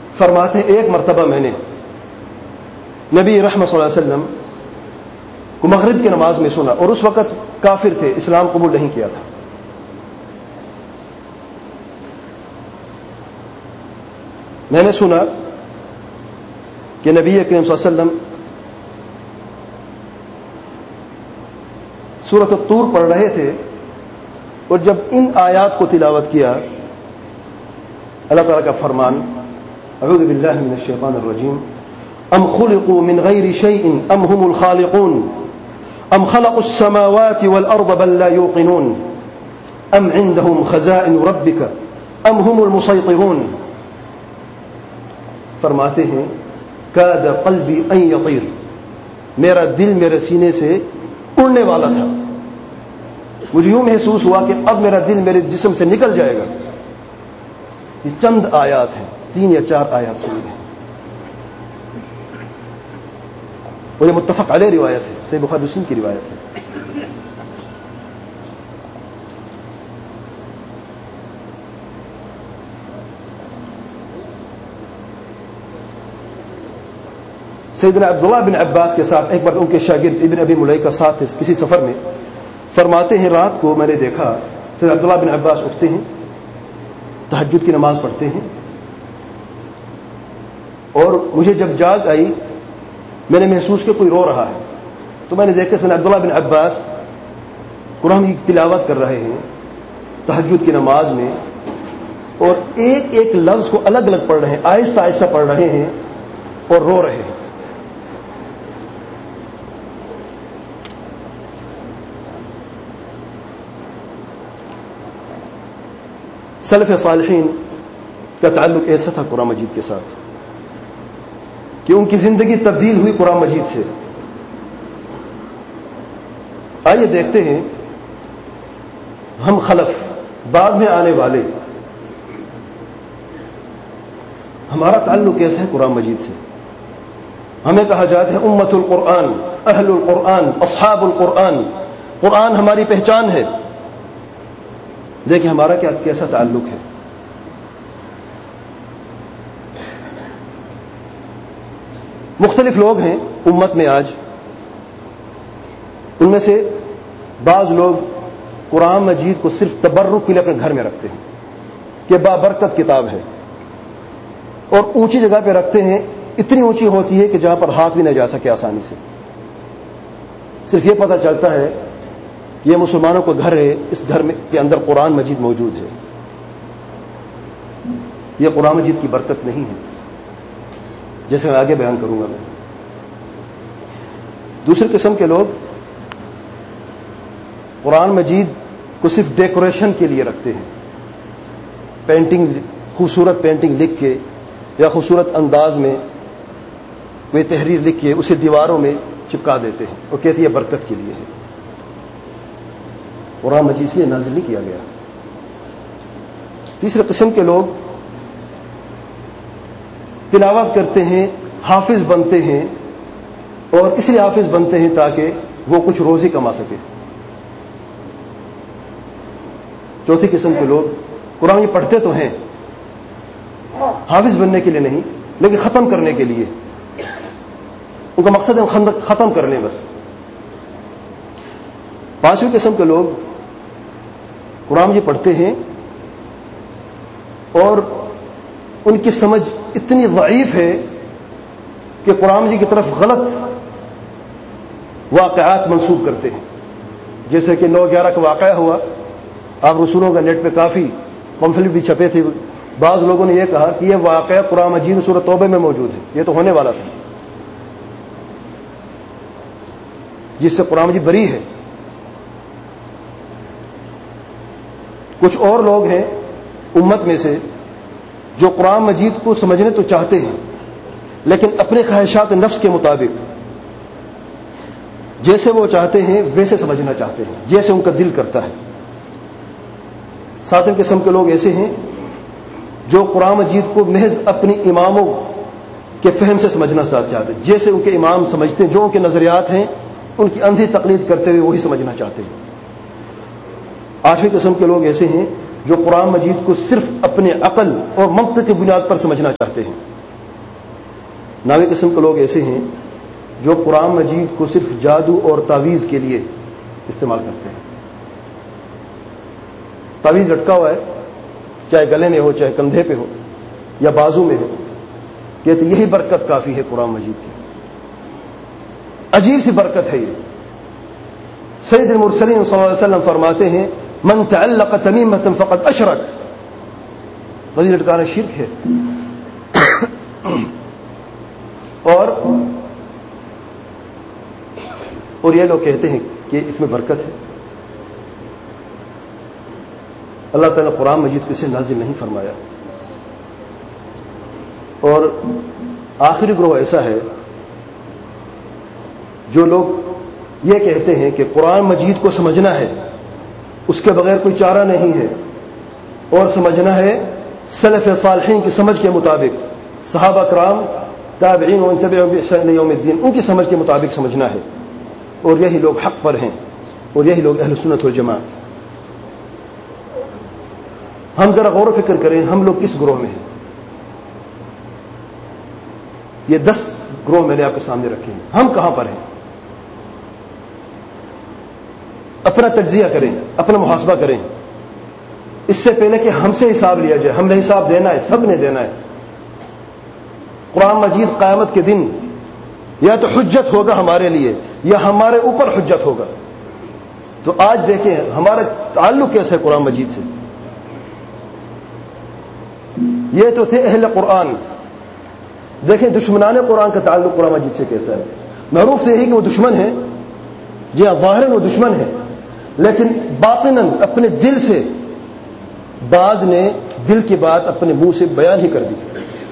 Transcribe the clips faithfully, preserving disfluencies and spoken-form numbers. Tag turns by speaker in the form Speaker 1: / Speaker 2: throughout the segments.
Speaker 1: فرماتے ہیں ایک مرتبہ میں نے نبی رحمت صلی اللہ علیہ وسلم کو مغرب کی نماز میں سنا، اور اس وقت کافر تھے، اسلام قبول نہیں کیا تھا. میں نے سنا کہ نبی کریم صلی اللہ علیہ وسلم سورۃ الطور پڑھ رہے تھے، اور جب ان آیات کو تلاوت کیا، اللہ تعالیٰ کا فرمان، اعوذ باللہ من الشیطان الرجیم، ام خلقوا من غیر شیء ام هم الخالقون ام خلقوا السماوات والارض بل لا یوقنون ام عندهم خزائن ربک ام هم المسیطرون. فرماتے ہیں کاد قلبی ان یطیر، میرا دل میرے سینے سے اڑنے والا تھا، مجھے یوں محسوس ہوا کہ اب میرا دل میرے جسم سے نکل جائے گا. یہ چند آیات ہیں، تین یا چار آیات سے ہیں، اور یہ متفق علیہ روایت ہے، صحیح بخاری مسلم کی روایت ہے. سیدنا عبداللہ بن عباس کے ساتھ ایک بار ان کے شاگرد ابن ابی ملیکہ ساتھ کسی سفر میں، فرماتے ہیں رات کو میں نے دیکھا سیدنا عبداللہ بن عباس اٹھتے ہیں، تہجد کی نماز پڑھتے ہیں، اور مجھے جب جاگ آئی میں نے محسوس کیا کوئی رو رہا ہے، تو میں نے دیکھا سیدنا عبداللہ بن عباس قرآن کی تلاوت کر رہے ہیں تہجد کی نماز میں، اور ایک ایک لفظ کو الگ الگ پڑھ رہے ہیں، آہستہ آہستہ پڑھ رہے ہیں اور رو رہے ہیں. سلف صالحین کا تعلق ایسا تھا قرآن مجید کے ساتھ کہ ان کی زندگی تبدیل ہوئی قرآن مجید سے. آئیے دیکھتے ہیں ہم خلف، بعد میں آنے والے، ہمارا تعلق کیسا ہے قرآن مجید سے. ہمیں کہا جاتا ہے امت القرآن، اہل القرآن، اصحاب القرآن، قرآن ہماری پہچان ہے. دیکھیں ہمارا کیا کیسا تعلق ہے. مختلف لوگ ہیں امت میں آج، ان میں سے بعض لوگ قرآن مجید کو صرف تبرک کے لیے اپنے گھر میں رکھتے ہیں کہ بابرکت کتاب ہے، اور اونچی جگہ پہ رکھتے ہیں، اتنی اونچی ہوتی ہے کہ جہاں پر ہاتھ بھی نہ جا سکے آسانی سے. صرف یہ پتہ چلتا ہے یہ مسلمانوں کا گھر ہے، اس گھر میں کے اندر قرآن مجید موجود ہے. یہ قرآن مجید کی برکت نہیں ہے، جیسے میں آگے بیان کروں گا. میں دوسری قسم کے لوگ قرآن مجید کو صرف ڈیکوریشن کے لیے رکھتے ہیں، پینٹنگ، خوبصورت پینٹنگ لکھ کے یا خوبصورت انداز میں کوئی تحریر لکھ کے اسے دیواروں میں چپکا دیتے ہیں اور کہتے ہیں یہ برکت کے لیے ہے. قرآن مجید سے نازل نہیں کیا گیا. تیسرے قسم کے لوگ تلاوت کرتے ہیں، حافظ بنتے ہیں، اور اس لیے حافظ بنتے ہیں تاکہ وہ کچھ روزی کما سکے. چوتھی قسم کے لوگ قرآن پڑھتے تو ہیں، حافظ بننے کے لیے نہیں لیکن ختم کرنے کے لیے، ان کا مقصد ہے ختم کر لیں بس. پانچویں قسم کے لوگ قرآن جی پڑھتے ہیں اور ان کی سمجھ اتنی ضعیف ہے کہ قرآن جی کی طرف غلط واقعات منسوب کرتے ہیں. جیسے کہ نو گیارہ کا واقعہ ہوا، آپ رسولوں کا نیٹ پہ کافی پمفلٹ بھی چھپے تھے. بعض لوگوں نے یہ کہا کہ یہ واقعہ قرآن مجید سورۃ توبہ میں موجود ہے، یہ تو ہونے والا تھا، جس سے قرآن مجید بری ہے. کچھ اور لوگ ہیں امت میں سے جو قرآن مجید کو سمجھنے تو چاہتے ہیں لیکن اپنے خواہشات نفس کے مطابق جیسے وہ چاہتے ہیں ویسے سمجھنا چاہتے ہیں، جیسے ان کا دل کرتا ہے. ساتویں قسم کے لوگ ایسے ہیں جو قرآن مجید کو محض اپنی اماموں کے فہم سے سمجھنا چاہتے ہیں، جیسے ان کے امام سمجھتے ہیں، جو ان کے نظریات ہیں ان کی اندھی تقلید کرتے ہوئے وہی سمجھنا چاہتے ہیں. آٹھویں قسم کے لوگ ایسے ہیں جو قرآن مجید کو صرف اپنے عقل اور منطق کی بنیاد پر سمجھنا چاہتے ہیں، ناوے قسم کے لوگ ایسے ہیں جو قرآن مجید کو صرف جادو اور تعویذ کے لیے استعمال کرتے ہیں. تعویذ لٹکا ہوا ہے، چاہے گلے میں ہو، چاہے کندھے پہ ہو یا بازو میں ہو، کہتے یہی برکت کافی ہے قرآن مجید کی. عجیب سی برکت ہے یہ. سید المرسلین صلی اللہ علیہ وسلم فرماتے ہیں من تعلق تمیمۃ فقد اشرک. تعویذ لٹکانا شرک ہے. اور اور یہ لوگ کہتے ہیں کہ اس میں برکت ہے. اللہ تعالیٰ نے قرآن مجید کو اسے نازل نہیں فرمایا. اور آخری گروہ ایسا ہے جو لوگ یہ کہتے ہیں کہ قرآن مجید کو سمجھنا ہے، اس کے بغیر کوئی چارہ نہیں ہے، اور سمجھنا ہے سلف صالحین کی سمجھ کے مطابق، صحابہ کرام، تابعین و تبعہم بإحسان الی یوم الدین، ان کی سمجھ کے مطابق سمجھنا ہے. اور یہی لوگ حق پر ہیں، اور یہی لوگ اہل سنت والجماعت. ہم ذرا غور و فکر کریں ہم لوگ کس گروہ میں ہیں. یہ دس گروہ میں نے آپ کے سامنے رکھے ہیں. ہم کہاں پر ہیں؟ اپنا تجزیہ کریں، اپنا محاسبہ کریں، اس سے پہلے کہ ہم سے حساب لیا جائے. ہم نے حساب دینا ہے، سب نے دینا ہے. قرآن مجید قیامت کے دن یا تو حجت ہوگا ہمارے لیے یا ہمارے اوپر حجت ہوگا. تو آج دیکھیں ہمارا تعلق کیسا ہے قرآن مجید سے. یہ تو تھے اہل قرآن. دیکھیں دشمنان قرآن کا تعلق قرآن مجید سے کیسا ہے. معروف تو یہی کہ وہ دشمن ہیں، جی ہاں ظاہراً وہ دشمن ہیں، لیکن باطناً اپنے دل سے بعض نے دل کی بات اپنے منہ سے بیان ہی کر دی.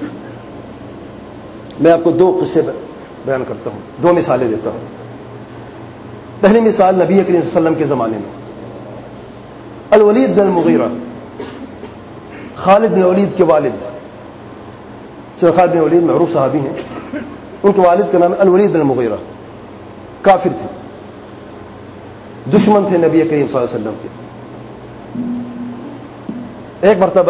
Speaker 1: میں آپ کو دو قصے بیان کرتا ہوں، دو مثالیں دیتا ہوں. پہلی مثال نبی کریم صلی اللہ علیہ وسلم کے زمانے میں الولید بن المغیرہ، خالد بن ولید کے والد. سر خالد بن ولید معروف صحابی ہیں، ان کے والد کا نام ہے الولید بن المغیرہ. کافر تھے، دشمن تھے نبی کریم صلی اللہ علیہ وسلم کے. ایک مرتبہ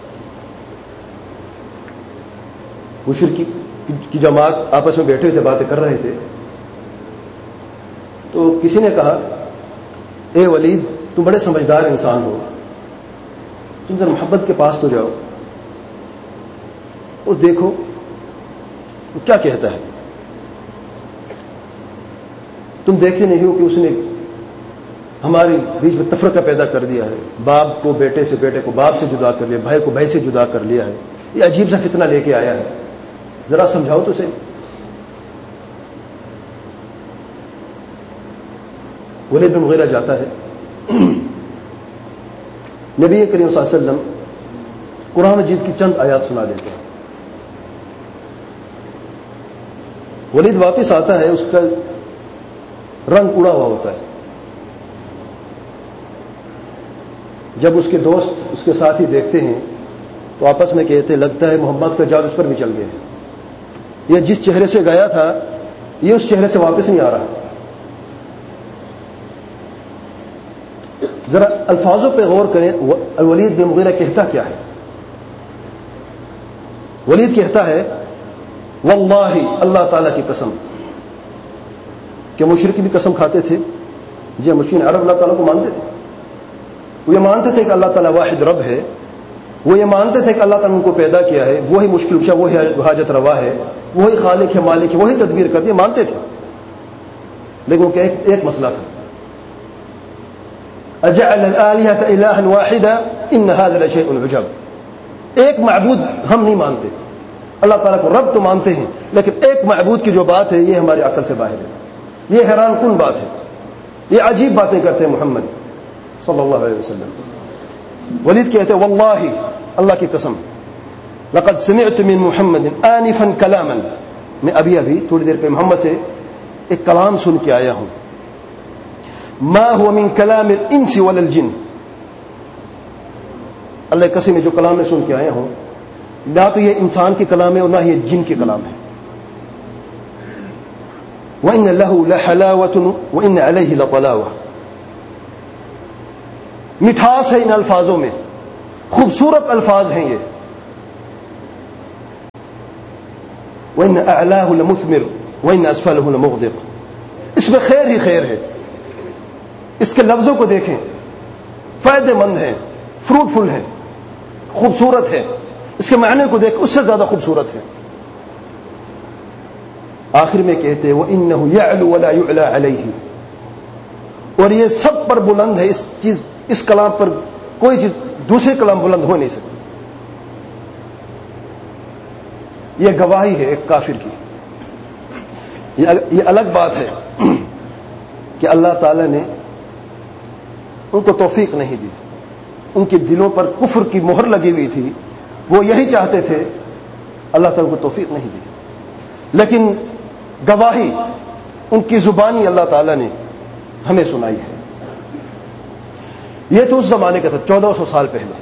Speaker 1: مشرکی کی جماعت آپس میں بیٹھے تھے، باتیں کر رہے تھے. تو کسی نے کہا اے ولید تم بڑے سمجھدار انسان ہو، تم ذرا محبت کے پاس تو جاؤ اور دیکھو وہ کیا کہتا ہے. تم دیکھتے نہیں ہو کہ اس نے ہمارے بیچ میں تفرقہ پیدا کر دیا ہے، باپ کو بیٹے سے، بیٹے کو باپ سے جدا کر لیا، بھائی کو بھائی سے جدا کر لیا ہے. یہ عجیب سا فتنہ لے کے آیا ہے، ذرا سمجھاؤ تو صحیح. ولید بن مغیرہ جاتا ہے، نبی کریم صلی اللہ علیہ وسلم قرآن مجید کی چند آیات سنا دیتے ہیں. ولید واپس آتا ہے، اس کا رنگ اڑا ہوا ہوتا ہے. جب اس کے دوست، اس کے ساتھی دیکھتے ہیں تو آپس میں کہتے لگتا ہے محمد کا جادو اس پر بھی چل گیا ہے. یہ جس چہرے سے گیا تھا یہ اس چہرے سے واپس نہیں آ رہا. ذرا الفاظوں پہ غور کریں. الولید بن مغیرہ کہتا کیا ہے؟ ولید کہتا ہے واللہ، اللہ تعالیٰ کی قسم. کہ مشرک بھی قسم کھاتے تھے؟ جی مشرکین عرب اللہ تعالیٰ کو مانتے تھے. وہ یہ مانتے تھے کہ اللہ تعالیٰ واحد رب ہے، وہ یہ مانتے تھے کہ اللہ تعالیٰ نے ان کو پیدا کیا ہے، وہی مشکل کشا، وہی حاجت روا ہے، وہی خالق ہے، مالک ہے، وہی تدبیر کرتے ہیں، مانتے تھے. لیکن وہ کہ ایک, ایک مسئلہ تھا، اجعل الآلهة إلها واحدا ان هذا لشيء عجب. ایک معبود ہم نہیں مانتے، اللہ تعالیٰ کو رب تو مانتے ہیں، لیکن ایک معبود کی جو بات ہے یہ ہماری عقل سے باہر ہے. یہ حیران کن بات ہے، یہ عجیب باتیں کرتے ہیں محمد صلی اللہ علیہ وسلم. ولید کہتے ہیں واللہ، اللہ کی قسم، لقد سمعت من محمد آنفا کلاما، میں ابھی ابھی تھوڑی دیر پہ محمد سے ایک کلام سن کے آیا ہوں. ما هو من کلام الانس ولا الجن، اللہ کی قسم جو کلام میں سن کے آیا ہوں نہ تو یہ انسان کے کلام ہے اور نہ یہ جن کے کلام ہے. وَإِنَّ لَهُ لَحَلَاوَةٌ وَإِنَّ عَلَيْهِ لَطَلَاوَةٌ. مٹھاس ہے ان الفاظوں میں، خوبصورت الفاظ ہیں یہ. وَإِنَّ أَعْلَاهُ لَمُثْمِرٌ وَإِنَّ أَسْفَلَهُ لَمُغْدِقٌ. اس میں خیر ہی خیر ہے. اس کے لفظوں کو دیکھیں، فائدے مند ہیں، فروٹفل ہے، خوبصورت ہے. اس کے معنی کو دیکھ اس سے زیادہ خوبصورت ہے. آخر میں کہتے ہیں وَإِنَّهُ يَعْلُو وَلَا يُعْلَى عَلَيْهِ، اور یہ سب پر بلند ہے. اس چیز اس کلام پر کوئی چیز دوسرے کلام بلند ہو نہیں سکتی. یہ گواہی ہے ایک کافر کی. یہ الگ بات ہے کہ اللہ تعالی نے ان کو توفیق نہیں دی، ان کے دلوں پر کفر کی مہر لگی ہوئی تھی، وہ یہی چاہتے تھے، اللہ تعالی کو توفیق نہیں دی. لیکن گواہی ان کی زبانی اللہ تعالی نے ہمیں سنائی ہے. یہ تو اس زمانے کا تھا، چودہ سو سال پہلے.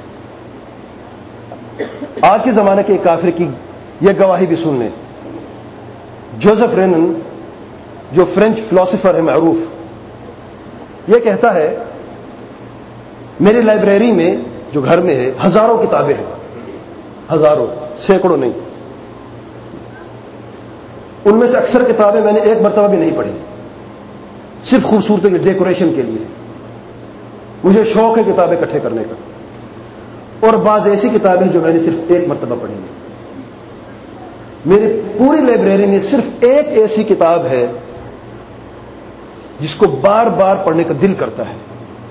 Speaker 1: آج کے زمانے کے ایک کافر کی یہ گواہی بھی سن لیں. جوزف رینن جو فرینچ فلاسفر ہے معروف، یہ کہتا ہے میری لائبریری میں جو گھر میں ہے ہزاروں کتابیں ہیں، ہزاروں، سینکڑوں نہیں. ان میں سے اکثر کتابیں میں نے ایک مرتبہ بھی نہیں پڑھی، صرف خوبصورتی کے ڈیکوریشن کے لیے. مجھے شوق ہے کتابیں اکٹھے کرنے کا. اور بعض ایسی کتابیں جو میں نے صرف ایک مرتبہ پڑھی ہیں. میری پوری لائبریری میں صرف ایک ایسی کتاب ہے جس کو بار بار پڑھنے کا دل کرتا ہے.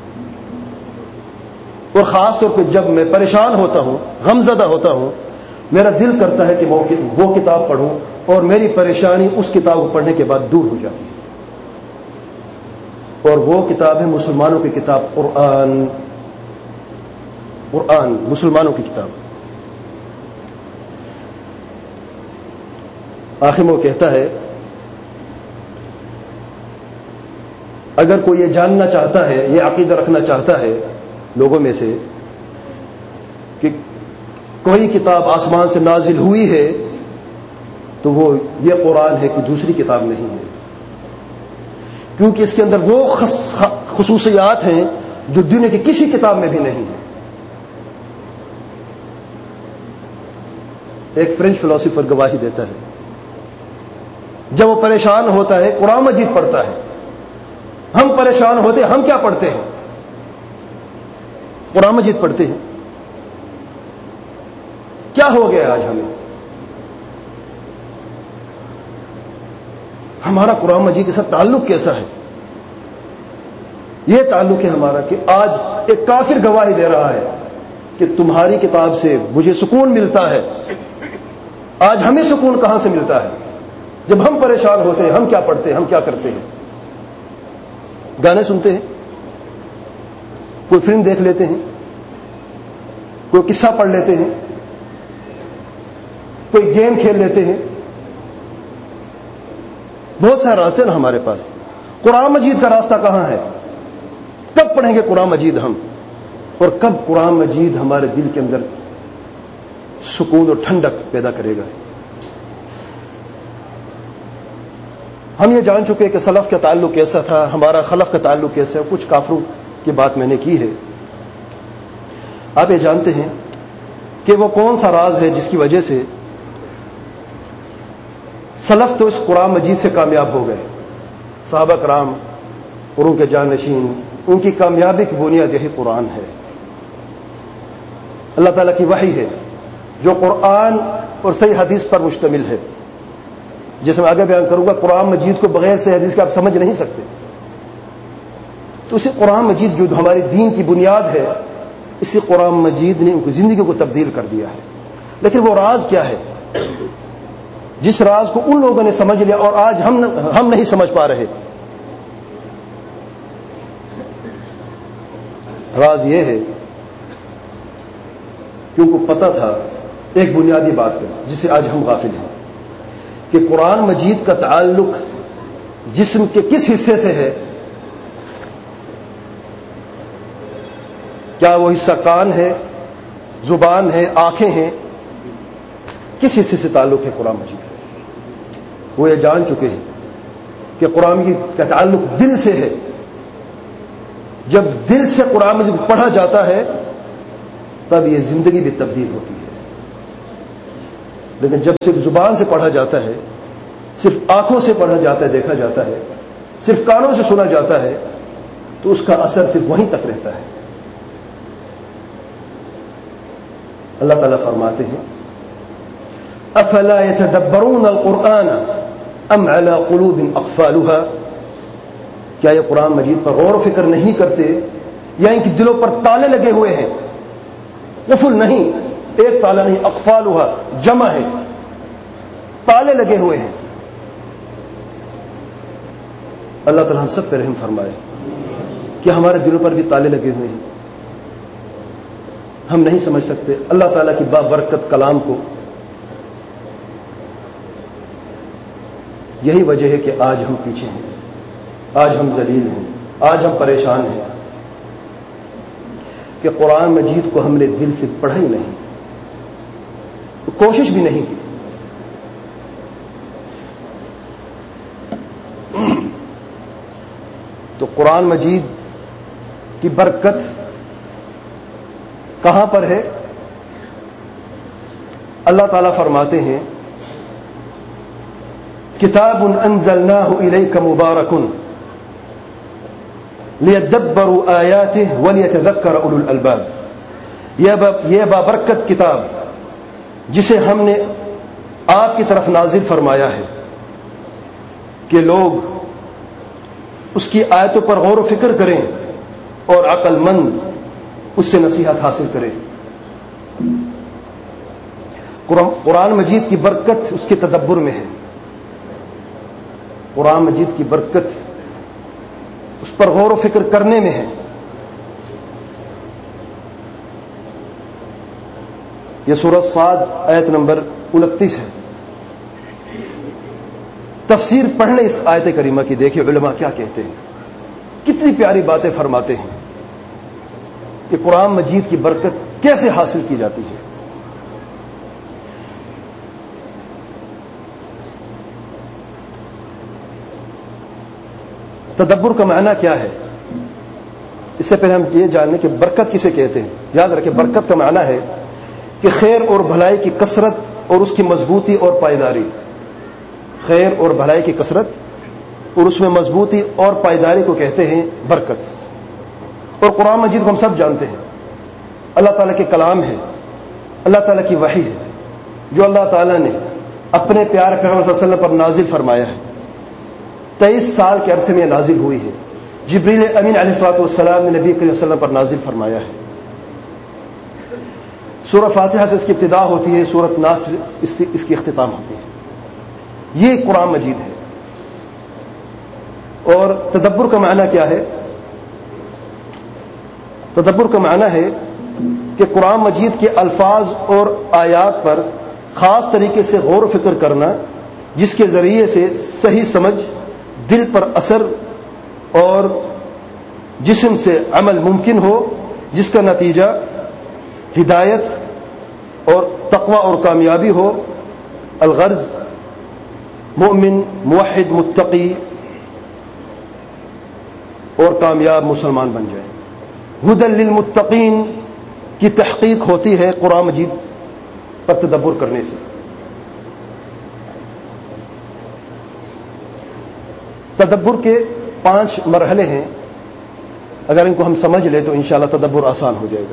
Speaker 1: اور خاص طور پہ جب میں پریشان ہوتا ہوں، غمزدہ ہوتا ہوں، میرا دل کرتا ہے کہ وہ کتاب پڑھوں، اور میری پریشانی اس کتاب کو پڑھنے کے بعد دور ہو جاتی ہے. اور وہ کتاب ہے مسلمانوں کی کتاب قرآن. قرآن مسلمانوں کی کتاب. آخر میں وہ کہتا ہے اگر کوئی یہ جاننا چاہتا ہے، یہ عقیدہ رکھنا چاہتا ہے لوگوں میں سے کہ کوئی کتاب آسمان سے نازل ہوئی ہے، تو وہ یہ قرآن ہے کہ دوسری کتاب نہیں ہے. کیونکہ اس کے اندر وہ خصوصیات ہیں جو دنیا کی کسی کتاب میں بھی نہیں ہے. ایک فرینچ فلاسفر گواہی دیتا ہے جب وہ پریشان ہوتا ہے قرآن مجید پڑھتا ہے. ہم پریشان ہوتے ہم کیا پڑھتے ہیں؟ قرآن مجید پڑھتے ہیں. کیا ہو گیا آج ہمیں؟ ہمارا قرآن مجید کے ساتھ تعلق کیسا ہے؟ یہ تعلق ہے ہمارا کہ آج ایک کافر گواہی دے رہا ہے کہ تمہاری کتاب سے مجھے سکون ملتا ہے. آج ہمیں سکون کہاں سے ملتا ہے؟ جب ہم پریشان ہوتے ہیں ہم کیا پڑھتے ہیں، ہم کیا کرتے ہیں؟ گانے سنتے ہیں، کوئی فلم دیکھ لیتے ہیں، کوئی قصہ پڑھ لیتے ہیں، کوئی گیم کھیل لیتے ہیں. بہت سارے راستے نا ہمارے پاس. قرآن مجید کا راستہ کہاں ہے؟ کب پڑھیں گے قرآن مجید ہم؟ اور کب قرآن مجید ہمارے دل کے اندر سکون اور ٹھنڈک پیدا کرے گا؟ ہم یہ جان چکے کہ سلف کا تعلق کیسا تھا، ہمارا خلف کا تعلق کیسا ہے. کچھ کافروں کی بات میں نے کی ہے. آپ یہ جانتے ہیں کہ وہ کون سا راز ہے جس کی وجہ سے سلف تو اس قرآن مجید سے کامیاب ہو گئے. صحابہ کرام اور ان کے جانشین، ان کی کامیابی کی بنیاد یہی قرآن ہے. اللہ تعالیٰ کی وحی ہے جو قرآن اور صحیح حدیث پر مشتمل ہے. جیسے میں آگے بیان کروں گا، قرآن مجید کو بغیر صحیح حدیث کے آپ سمجھ نہیں سکتے. تو اسی قرآن مجید جو ہماری دین کی بنیاد ہے، اسی قرآن مجید نے ان کی زندگی کو تبدیل کر دیا ہے. لیکن وہ راز کیا ہے جس راز کو ان لوگوں نے سمجھ لیا اور آج ہم ہم نہیں سمجھ پا رہے؟ راز یہ ہے کہ ان کو پتا تھا ایک بنیادی بات ہے جسے آج ہم غافل ہیں، کہ قرآن مجید کا تعلق جسم کے کس حصے سے ہے. کیا وہ حصہ کان ہے، زبان ہے، آنکھیں ہیں؟ کس حصے سے تعلق ہے قرآن مجید؟ وہ یہ جان چکے ہیں کہ قرآن مجید کا تعلق دل سے ہے. جب دل سے قرآن مجید پڑھا جاتا ہے تب یہ زندگی بھی تبدیل ہوتی ہے. لیکن جب صرف زبان سے پڑھا جاتا ہے، صرف آنکھوں سے پڑھا جاتا ہے، دیکھا جاتا ہے، صرف کانوں سے سنا جاتا ہے، تو اس کا اثر صرف وہیں تک رہتا ہے۔ اللہ تعالیٰ فرماتے ہیں افلا يتدبرون القرآن ام على قلوب اقفالها، کیا یہ قرآن مجید پر غور و فکر نہیں کرتے یا ان کے دلوں پر تالے لگے ہوئے ہیں؟ قفل نہیں، ایک تالا نہیں، اقفالها جمع ہے، تالے لگے ہوئے ہیں۔ اللہ تعالیٰ ہم سب پہ رحم فرمائے کہ ہمارے دلوں پر بھی تالے لگے ہوئے ہیں، ہم نہیں سمجھ سکتے اللہ تعالیٰ کی بابرکت کلام کو۔ یہی وجہ ہے کہ آج ہم پیچھے ہیں، آج ہم ذلیل ہیں، آج ہم پریشان ہیں کہ قرآن مجید کو ہم نے دل سے پڑھا ہی نہیں، کوشش بھی نہیں کی۔ تو قرآن مجید کی برکت کہاں پر ہے؟ اللہ تعالیٰ فرماتے ہیں کتاب انزلناہ الیک مبارک لیدبروا آیاتہ ولیتذکر اولو الالباب، یہ بابرکت کتاب جسے ہم نے آپ کی طرف نازل فرمایا ہے کہ لوگ اس کی آیتوں پر غور و فکر کریں اور عقل مند اس سے نصیحت حاصل کریں۔ قرآن مجید کی برکت اس کے تدبر میں ہے، قرآن مجید کی برکت اس پر غور و فکر کرنے میں ہے۔ یہ سورۃ صاد آیت نمبر انتیس ہے۔ تفسیر پڑھ لیں اس آیت کریمہ کی، دیکھیں علماء کیا کہتے ہیں، کتنی پیاری باتیں فرماتے ہیں کہ قرآن مجید کی برکت کیسے حاصل کی جاتی ہے۔ تدبر کا معنی کیا ہے؟ اس سے پہلے ہم یہ جان لیں کہ برکت کسے کہتے ہیں۔ یاد رکھیں، برکت کا معنی ہے کہ خیر اور بھلائی کی کثرت اور اس کی مضبوطی اور پائیداری، خیر اور بھلائی کی کثرت اور اس میں مضبوطی اور پائیداری کو کہتے ہیں برکت۔ اور قرآن مجید کو ہم سب جانتے ہیں، اللہ تعالیٰ کے کلام ہے، اللہ تعالیٰ کی وحی ہے، جو اللہ تعالیٰ نے اپنے پیارے پیغمبر صلی اللہ علیہ وسلم پر نازل فرمایا ہے۔ تیئیس سال کے عرصے میں یہ نازل ہوئی ہے۔ جبریل امین علیہ الصلوۃ والسلام نے نبی کریم صلی اللہ علیہ وسلم پر نازل فرمایا ہے۔ سورہ فاتحہ سے اس کی ابتدا ہوتی ہے، سورۃ ناس اس سے اس کی اختتام ہوتی ہے۔ یہ قرآن مجید ہے۔ اور تدبر کا معنی کیا ہے؟ تدبر کا معنی ہے کہ قرآن مجید کے الفاظ اور آیات پر خاص طریقے سے غور و فکر کرنا، جس کے ذریعے سے صحیح سمجھ، دل پر اثر اور جسم سے عمل ممکن ہو، جس کا نتیجہ ہدایت اور تقوی اور کامیابی ہو۔ الغرض مومن، موحد، متقی اور کامیاب مسلمان بن جائے۔ ہدی للمتقین کی تحقیق ہوتی ہے قرآن مجید پر تدبر کرنے سے۔ تدبر کے پانچ مرحلے ہیں، اگر ان کو ہم سمجھ لیں تو انشاءاللہ تدبر آسان ہو جائے گا۔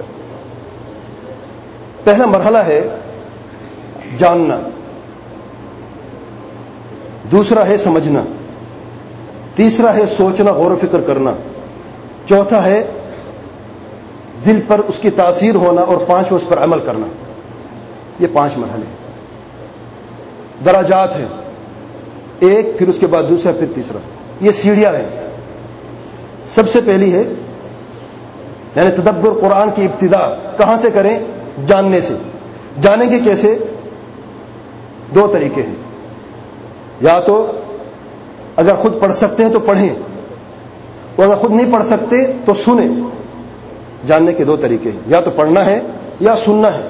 Speaker 1: پہلا مرحلہ ہے جاننا، دوسرا ہے سمجھنا، تیسرا ہے سوچنا، غور و فکر کرنا، چوتھا ہے دل پر اس کی تاثیر ہونا، اور پانچواں اس پر عمل کرنا۔ یہ پانچ مرحلے درجات ہیں، ایک، پھر اس کے بعد دوسرا، پھر تیسرا۔ یہ سیڑھیاں ہیں۔ سب سے پہلی ہے یعنی تدبر قرآن کی ابتدا کہاں سے کریں؟ جاننے سے۔ جانیں گے کیسے؟ دو طریقے ہیں، یا تو اگر خود پڑھ سکتے ہیں تو پڑھیں، اور اگر خود نہیں پڑھ سکتے تو سنیں۔ جاننے کے دو طریقے ہیں، یا تو پڑھنا ہے یا سننا ہے۔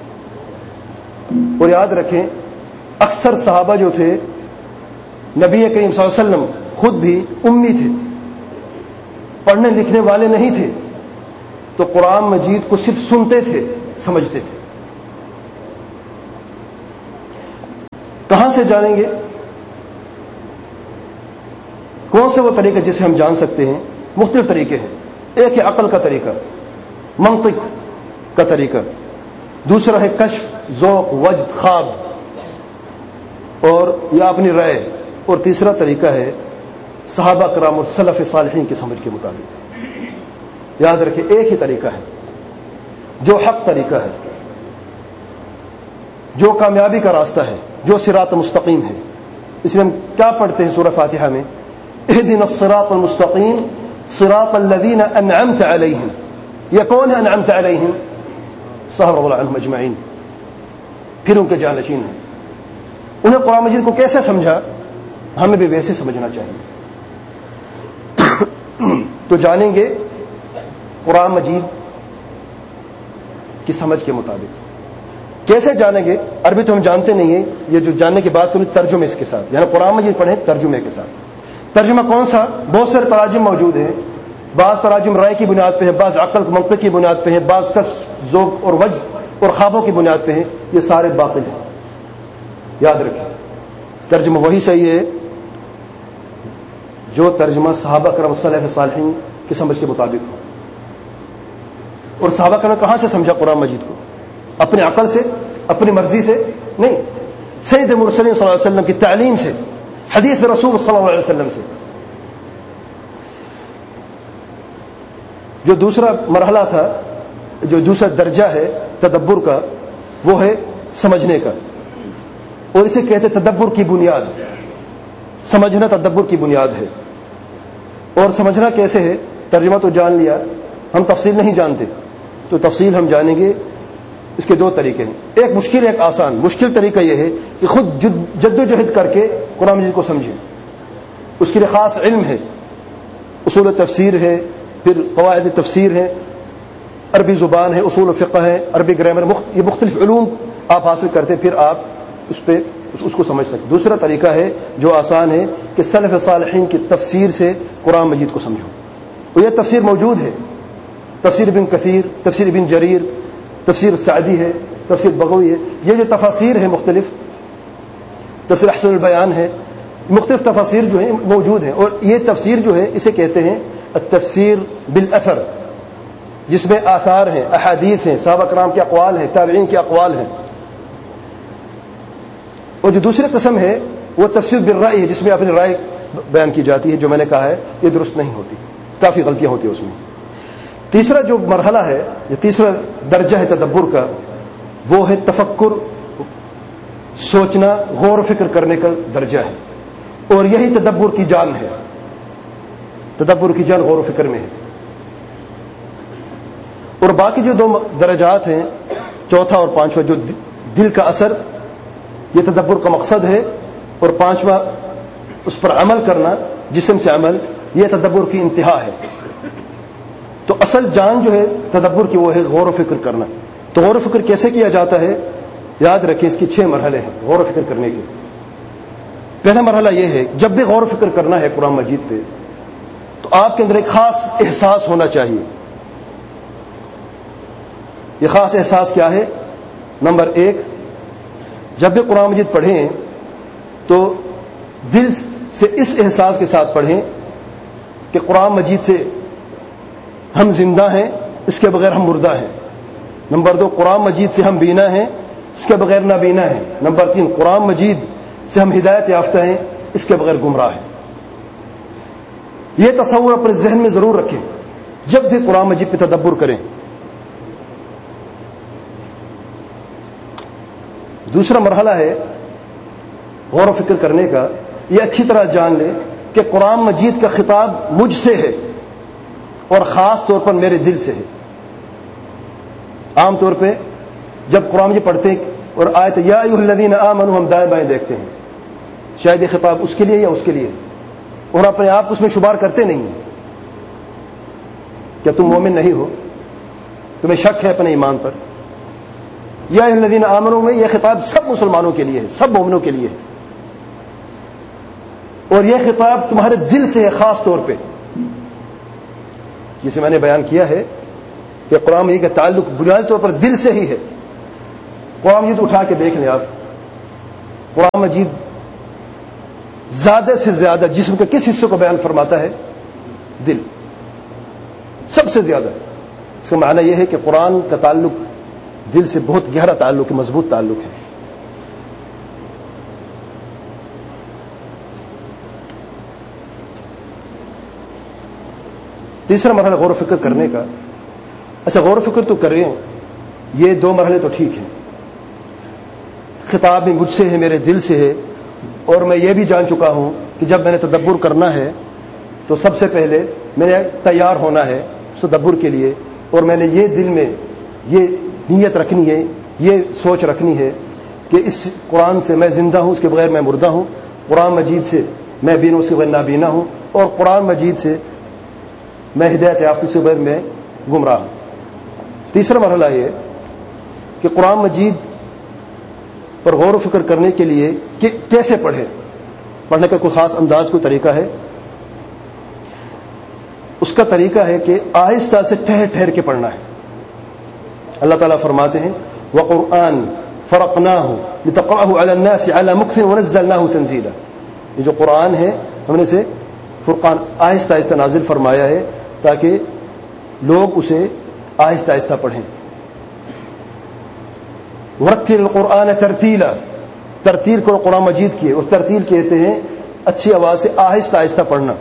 Speaker 1: اور یاد رکھیں، اکثر صحابہ جو تھے، نبی کریم صلی اللہ علیہ وسلم خود بھی امی تھے، پڑھنے لکھنے والے نہیں تھے، تو قرآن مجید کو صرف سنتے تھے، سمجھتے تھے۔ کہاں سے جانیں گے؟ کون سے وہ طریقہ جسے ہم جان سکتے ہیں؟ مختلف طریقے ہیں. ایک ہے عقل کا طریقہ، منطق کا طریقہ. دوسرا ہے کشف، ذوق، وجد، خواب اور یا اپنی رائے. اور تیسرا طریقہ ہے صحابہ کرام اور سلف صالحین کی سمجھ کے مطابق. یاد رکھیں ایک ہی طریقہ ہے جو حق طریقہ ہے، جو کامیابی کا راستہ ہے، جو صراط مستقیم ہے. اس لیے ہم کیا پڑھتے ہیں سورہ فاتحہ میں؟ اهدنا الصراط المستقیم صراط الذین انعمت علیہم. یہ کون ہے انعمت علیہم؟ صحابہ رضی اللہ عنہم اجمعین، پھر ان کے جانشین ہیں. انہیں قرآن مجید کو کیسے سمجھا؟ ہمیں بھی ویسے سمجھنا چاہیے. تو جانیں گے قرآن مجید کی سمجھ کے مطابق. کیسے جانیں گے؟ عربی تو ہم جانتے نہیں ہیں. یہ جو جاننے کی بات کریں ترجمے اس کے ساتھ، یعنی قرآن مجید پڑھیں ترجمے کے ساتھ. ترجمہ کون سا؟ بہت سارے تراجم موجود ہیں. بعض تراجم رائے کی بنیاد پہ ہیں، بعض عقل منطق کی بنیاد پہ ہیں، بعض کشف، ذوق اور وجد اور خوابوں کی بنیاد پہ ہیں. یہ سارے باطل ہیں. یاد رکھیں ترجمہ وہی صحیح ہے جو ترجمہ صحابہ کرام سلف صالحین کی سمجھ کے مطابق ہو. اور صحابہ کرام کہاں سے سمجھا قرآن مجید کو؟ اپنے عقل سے، اپنی مرضی سے نہیں، سید مرسلین صلی اللہ علیہ وسلم کی تعلیم سے، حدیث رسول صلی اللہ علیہ وسلم سے. جو دوسرا مرحلہ تھا، جو دوسرا درجہ ہے تدبر کا، وہ ہے سمجھنے کا. اور اسے کہتے تدبر کی بنیاد. سمجھنا تدبر کی بنیاد ہے. اور سمجھنا کیسے ہے؟ ترجمہ تو جان لیا، ہم تفصیل نہیں جانتے. تو تفصیل ہم جانیں گے. اس کے دو طریقے ہیں، ایک مشکل ایک آسان. مشکل طریقہ یہ ہے کہ خود جد و جہد کر کے قرآن مجید کو سمجھیں. اس کے لیے خاص علم ہے، اصول تفسیر ہے، پھر قواعد تفسیر ہے، عربی زبان ہے، اصول فقہ ہے، عربی گرامر، یہ مختلف علوم آپ حاصل کرتے پھر آپ اس پہ اس کو سمجھ سکتے. دوسرا طریقہ ہے جو آسان ہے کہ سلف صالحین کی تفسیر سے قرآن مجید کو سمجھو. اور یہ تفسیر موجود ہے. تفسیر ابن کثیر، تفسیر ابن جریر، تفسیر سعدی ہے، تفسیر بغوی ہے. یہ جو تفاسیر ہیں مختلف، تفسیر احسن البیان ہے، مختلف تفاسیر جو ہیں موجود ہیں. اور یہ تفسیر جو ہے اسے کہتے ہیں التفسیر بالاثر، جس میں آثار ہیں، احادیث ہیں، صحابہ کرام کے اقوال ہیں، تابعین کے اقوال ہیں. اور جو دوسری قسم ہے وہ تفسیر بالرأی ہے، جس میں اپنی رائے بیان کی جاتی ہے. جو میں نے کہا ہے یہ درست نہیں ہوتی، کافی غلطیاں ہوتی ہیں اس میں. تیسرا جو مرحلہ ہے، یہ تیسرا درجہ ہے تدبر کا، وہ ہے تفکر، سوچنا، غور و فکر کرنے کا درجہ ہے. اور یہی تدبر کی جان ہے. تدبر کی جان غور و فکر میں ہے. اور باقی جو دو درجات ہیں، چوتھا اور پانچواں، جو دل کا اثر، یہ تدبر کا مقصد ہے. اور پانچواں اس پر عمل کرنا، جسم سے عمل، یہ تدبر کی انتہا ہے. تو اصل جان جو ہے تدبر کی وہ ہے غور و فکر کرنا. تو غور و فکر کیسے کیا جاتا ہے؟ یاد رکھیں اس کی چھ مرحلے ہیں غور و فکر کرنے کے. پہلا مرحلہ یہ ہے جب بھی غور و فکر کرنا ہے قرآن مجید پہ تو آپ کے اندر ایک خاص احساس ہونا چاہیے. یہ خاص احساس کیا ہے؟ نمبر ایک، جب بھی قرآن مجید پڑھیں تو دل سے اس احساس کے ساتھ پڑھیں کہ قرآن مجید سے ہم زندہ ہیں، اس کے بغیر ہم مردہ ہیں. نمبر دو، قرآن مجید سے ہم بینا ہیں، اس کے بغیر نابینا ہیں. نمبر تین، قرآن مجید سے ہم ہدایت یافتہ ہیں، اس کے بغیر گمراہ ہیں. یہ تصور اپنے ذہن میں ضرور رکھیں جب بھی قرآن مجید پہ تدبر کریں. دوسرا مرحلہ ہے غور و فکر کرنے کا. یہ اچھی طرح جان لیں کہ قرآن مجید کا خطاب مجھ سے ہے اور خاص طور پر میرے دل سے ہے. عام طور پہ جب قرآن مجید پڑھتے ہیں اور آیت یا ایھا الذین آمنوا ہم دائیں بائیں دیکھتے ہیں، شاید یہ خطاب اس کے لیے یا اس کے لیے، اور اپنے آپ کو اس میں شمار کرتے نہیں ہیں. کیا تم مومن نہیں ہو؟ تمہیں شک ہے اپنے ایمان پر؟ یا ایھا الذین آمنوا میں یہ خطاب سب مسلمانوں کے لیے ہے، سب مومنوں کے لیے ہے. اور یہ خطاب تمہارے دل سے ہے خاص طور پہ. جسے میں نے بیان کیا ہے کہ قرآن مجید کا تعلق بنیادی طور پر دل سے ہی ہے. قرآن مجید اٹھا کے دیکھ لیں آپ، قرآن مجید زیادہ سے زیادہ جسم کے کس حصے کو بیان فرماتا ہے؟ دل، سب سے زیادہ. اس کا معنی یہ ہے کہ قرآن کا تعلق دل سے بہت گہرا تعلق ہے، مضبوط تعلق ہے. تیسرا مرحلہ غور و فکر کرنے کا. اچھا، غور و فکر تو کر رہے ہیں، یہ دو مرحلے تو ٹھیک ہیں، خطاب بھی مجھ سے ہے، میرے دل سے ہے، اور میں یہ بھی جان چکا ہوں کہ جب میں نے تدبر کرنا ہے تو سب سے پہلے میں نے تیار ہونا ہے تدبر کے لیے، اور میں نے یہ دل میں یہ نیت رکھنی ہے، یہ سوچ رکھنی ہے کہ اس قرآن سے میں زندہ ہوں، اس کے بغیر میں مردہ ہوں، قرآن مجید سے میں بین اس کے بغیر نابینا ہوں، اور قرآن مجید سے میں ہدایت یافتہ سے بغیر میں گمراہ ہوں. تیسرا مرحلہ یہ کہ قرآن مجید پر غور و فکر کرنے کے لیے کہ کیسے پڑھیں. پڑھنے کا کوئی خاص انداز، کوئی طریقہ ہے؟ اس کا طریقہ ہے کہ آہستہ سے ٹھہر ٹھہر کے پڑھنا ہے. اللہ تعالیٰ فرماتے ہیں وَقُرْآنٍ فَرَقْنَاهُ لِتَقْرَأَهُ عَلَى النَّاسِ عَلَى مُكْثٍ وَنَزَّلْنَاهُ تَنزِيلًا. یہ جو قرآن ہے ہم نے اسے فرقان آہستہ آہستہ نازل فرمایا ہے تاکہ لوگ اسے آہستہ آہستہ پڑھیں. وَرَتِّلِ الْقُرْآنَ تَرْتِيلًا، ترتیل کو قرآن مجید کی، اور ترتیل کہتے ہیں اچھی آواز سے آہستہ آہستہ پڑھنا.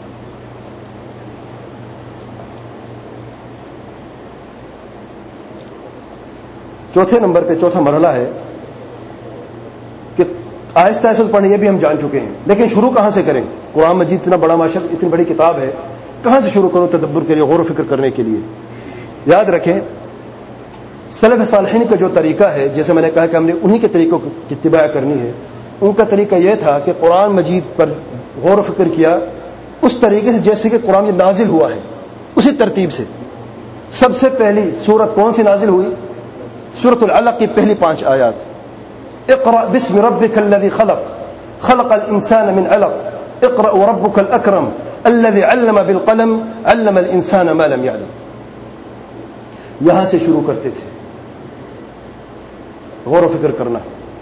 Speaker 1: چوتھے نمبر پہ چوتھا مرحلہ ہے کہ آہستہ آہستہ پڑھیں، یہ بھی ہم جان چکے ہیں، لیکن شروع کہاں سے کریں؟ قرآن مجید اتنا بڑا ماشاء اتنی بڑی کتاب ہے، کہاں سے شروع کروں تدبر کے لیے، غور و فکر کرنے کے لیے؟ یاد رکھیں سلف صالحین کا جو طریقہ ہے، جیسے میں نے کہا کہ ہم نے انہی کے طریقوں کی اتباع کرنی ہے. ان کا طریقہ یہ تھا کہ قرآن مجید پر غور و فکر کیا اس طریقے سے جیسے کہ قرآن مجید نازل ہوا ہے، اسی ترتیب سے. سب سے پہلی سورت کون سی نازل ہوئی؟ سورۃ العلق کی پہلی پانچ آیات. اقرأ بسم ربک الذی خلق خلق الانسان من علق اقرأ وربک الاکرم الذی علم بالقلم علم الانسان ما لم يعلم. یہاں سے شروع کرتے تھے غور و فکر کرنا.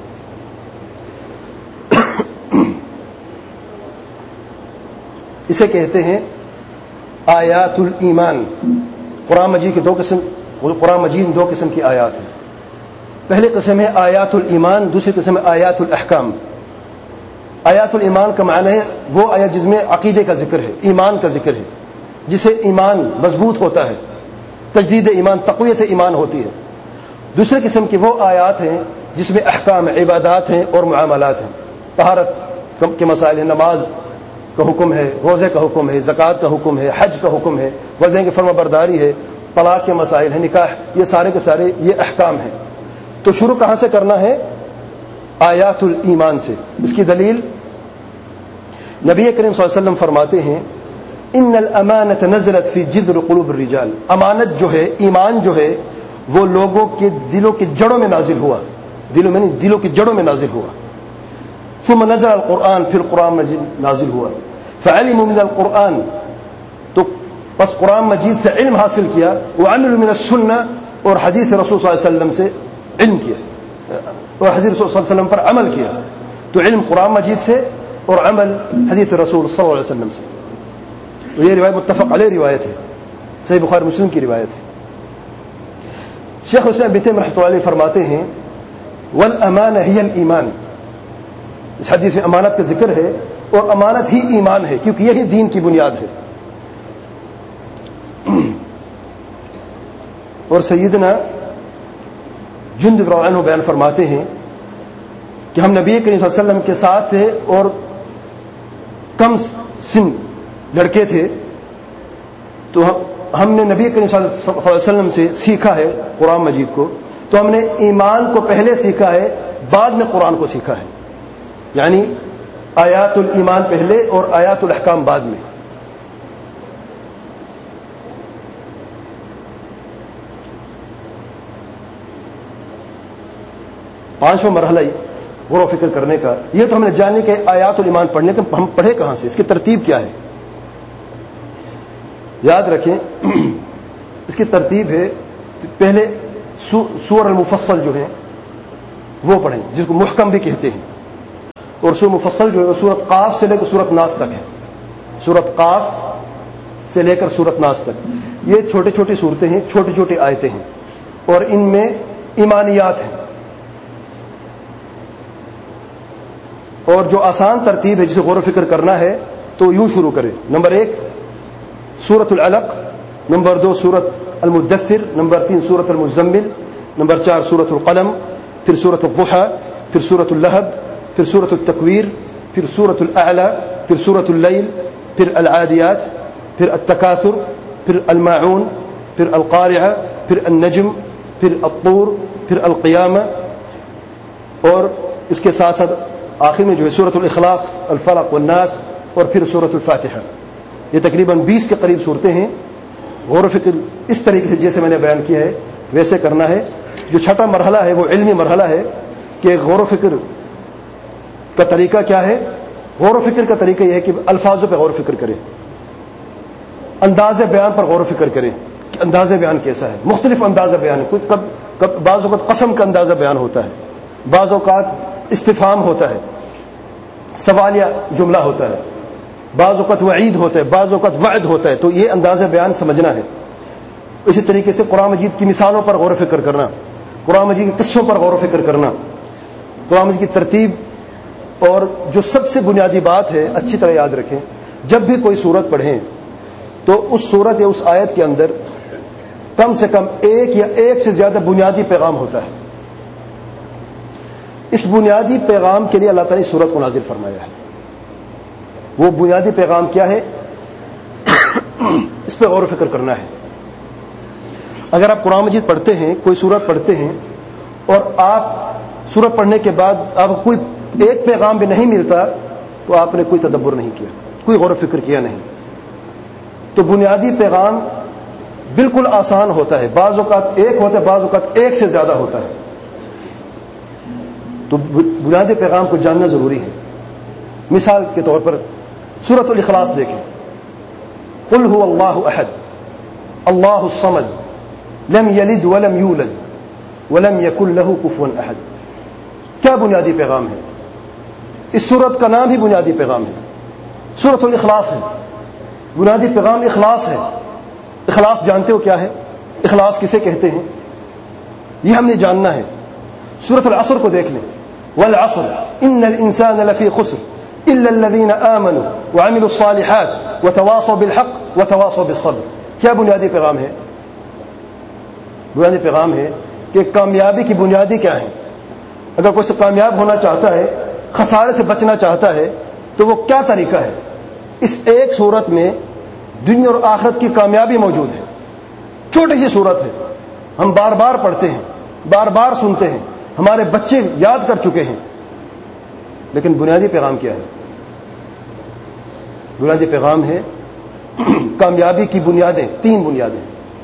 Speaker 1: اسے کہتے ہیں آیات الایمان. قرآن مجید کے دو قسم قرآن مجید میں دو قسم کی آیات ہیں. پہلے قسم ہے آیات الایمان، دوسری قسم ہے آیات الاحکام. آیات الایمان کا معنی ہے وہ آیات جس میں عقیدے کا ذکر ہے، ایمان کا ذکر ہے، جسے ایمان مضبوط ہوتا ہے، تجدید ایمان، تقویت ایمان ہوتی ہے. دوسری قسم کی وہ آیات ہیں جس میں احکام، عبادات ہیں اور معاملات ہیں. طہارت کے مسائل ہیں، نماز کا حکم ہے، روزے کا حکم ہے، زکوٰۃ کا حکم ہے، حج کا حکم ہے، والدین کی فرما برداری ہے، طلاق کے مسائل ہیں، نکاح، یہ سارے کے سارے یہ احکام ہیں. تو شروع کہاں سے کرنا ہے؟ آیات الایمان سے. اس کی دلیل نبی کریم صلی اللہ علیہ وسلم فرماتے ہیں ان الامانۃ نزلت فی جذر قلوب الرجال. امانت جو ہے، ایمان جو ہے، وہ لوگوں کے دلوں کی جڑوں میں نازل ہوا، دلوں میں نہیں، دلوں کی جڑوں میں نازل ہوا. ثم نزل القرآن، پھر قرآن مجید نازل ہوا. فعلموا من القرآن، تو بس قرآن مجید سے علم حاصل کیا. وعملوا من السنہ، اور حدیث رسول صلی اللہ علیہ وسلم سے علم کیا، اور حدیث رسول صلی اللہ علیہ وسلم پر عمل کیا. تو علم قرآن مجید سے اور عمل حدیث رسول صلی اللہ علیہ وسلم سے. تو یہ روایت متفق علیہ روایت ہے، صحیح بخاری مسلم کی روایت ہے. شیخ حسین بن تیمیہ رحمۃ اللہ علیہ فرماتے ہیں والامانہ ہی الایمان. اس حدیث میں امانت کا ذکر ہے، اور امانت ہی ایمان ہے، کیونکہ یہی دین کی بنیاد ہے. اور سیدنا جندب رضی اللہ عنہ بیان فرماتے ہیں کہ ہم نبی کریم صلی اللہ علیہ وسلم کے ساتھ تھے اور کم سن لڑکے تھے، تو ہم نے نبی کریم صلی اللہ علیہ وسلم سے سیکھا ہے قرآن مجید کو. تو ہم نے ایمان کو پہلے سیکھا ہے، بعد میں قرآن کو سیکھا ہے. یعنی آیات الایمان پہلے اور آیات الاحکام بعد میں. پانچواں مرحلہ غور و فکر کرنے کا، یہ تو ہم نے جانے کہ آیات الایمان پڑھنے کے ہم پڑھے کہاں سے، اس کی ترتیب کیا ہے. یاد رکھیں اس کی ترتیب ہے پہلے سور المفصل جو ہیں وہ پڑھیں، جس کو محکم بھی کہتے ہیں. اور سورہ مفصل جو ہے وہ سورت قاف سے لے کر سورت ناس تک ہے. سورت قاف سے لے کر سورت ناس تک یہ چھوٹی چھوٹی صورتیں ہیں, چھوٹی چھوٹی آیتیں ہیں, اور ان میں ایمانیات ہیں. اور جو آسان ترتیب ہے جسے غور و فکر کرنا ہے تو یوں شروع کریں. نمبر ایک سورت العلق, نمبر دو سورت المدثر, نمبر تین سورت المزمل, نمبر چار سورت القلم, پھر سورت الضحى, پھر سورت اللہب, پھر سورت التکویر, پھر سورت الاعلی, پھر سورت اللیل, پھر العادیات, پھر التکاثر, پھر الماعون, پھر القارعہ, پھر النجم, پھر الطور, پھر القیامہ, اور اس کے ساتھ ساتھ آخر میں جو ہے سورت الاخلاص, الفلق والناس, اور پھر سورت الفاتحہ. یہ تقریباً بیس کے قریب صورتیں ہیں. غور و فکر اس طریقے سے جیسے میں نے بیان کیا ہے ویسے کرنا ہے. جو چھٹا مرحلہ ہے وہ علمی مرحلہ ہے کہ غور و فکر کا طریقہ کیا ہے. غور و فکر کا طریقہ یہ ہے کہ الفاظوں پہ غور و فکر کریں, انداز بیان پر غور و فکر کریں کہ انداز بیان کیسا ہے. مختلف انداز بیان ہے. کوئی کب کب بعض اوقات قسم کا انداز بیان ہوتا ہے, بعض اوقات استفہام ہوتا ہے, سوالیہ جملہ ہوتا ہے, بعض اوقات وعید ہوتا ہے, بعض اوقات وعد ہوتا ہے. تو یہ انداز بیان سمجھنا ہے. اسی طریقے سے قرآن مجید کی مثالوں پر غور و فکر کرنا, قرآن مجید کے قصوں پر غور و فکر کرنا, قرآن مجید کی ترتیب. اور جو سب سے بنیادی بات ہے اچھی طرح یاد رکھیں, جب بھی کوئی سورت پڑھیں تو اس سورت یا اس آیت کے اندر کم سے کم ایک یا ایک سے زیادہ بنیادی پیغام ہوتا ہے. اس بنیادی پیغام کے لیے اللہ تعالیٰ نے سورت کو نازل فرمایا ہے. وہ بنیادی پیغام کیا ہے اس پہ غور و فکر کرنا ہے. اگر آپ قرآن مجید پڑھتے ہیں, کوئی سورت پڑھتے ہیں, اور آپ سورت پڑھنے کے بعد آپ کو کوئی ایک پیغام بھی نہیں ملتا تو آپ نے کوئی تدبر نہیں کیا, کوئی غور و فکر کیا نہیں. تو بنیادی پیغام بالکل آسان ہوتا ہے, بعض اوقات ایک ہوتا ہے, بعض اوقات ایک سے زیادہ ہوتا ہے. تو بنیادی پیغام کو جاننا ضروری ہے. مثال کے طور پر سورۃ الاخلاص دیکھیں. قل هو اللہ احد اللہ الصمد لم یلد ولم یولد ولم یکن له کفوا احد. کیا بنیادی پیغام ہے؟ اس سورت کا نام ہی بنیادی پیغام ہے, سورۃ الاخلاص ہے. بنیادی پیغام اخلاص ہے. اخلاص جانتے ہو کیا ہے؟ اخلاص کسے کہتے ہیں یہ ہم نے جاننا ہے. سورۃ العصر کو دیکھ لیں. والعصر ان الانسان لفی خسر الا الذین آمنوا وعملوا الصالحات وتواصوا بالحق وتواصوا بالصبر. کیا بنیادی پیغام ہے؟ بنیادی پیغام ہے کہ کامیابی کی بنیادی کیا ہے. اگر کوئی سے کامیاب ہونا چاہتا ہے, خسارے سے بچنا چاہتا ہے, تو وہ کیا طریقہ ہے؟ اس ایک صورت میں دنیا اور آخرت کی کامیابی موجود ہے. چھوٹی سی صورت ہے, ہم بار بار پڑھتے ہیں, بار بار سنتے ہیں, ہمارے بچے یاد کر چکے ہیں, لیکن بنیادی پیغام کیا ہے؟ بنیادی پیغام ہے کامیابی کی بنیادیں. تین بنیادیں,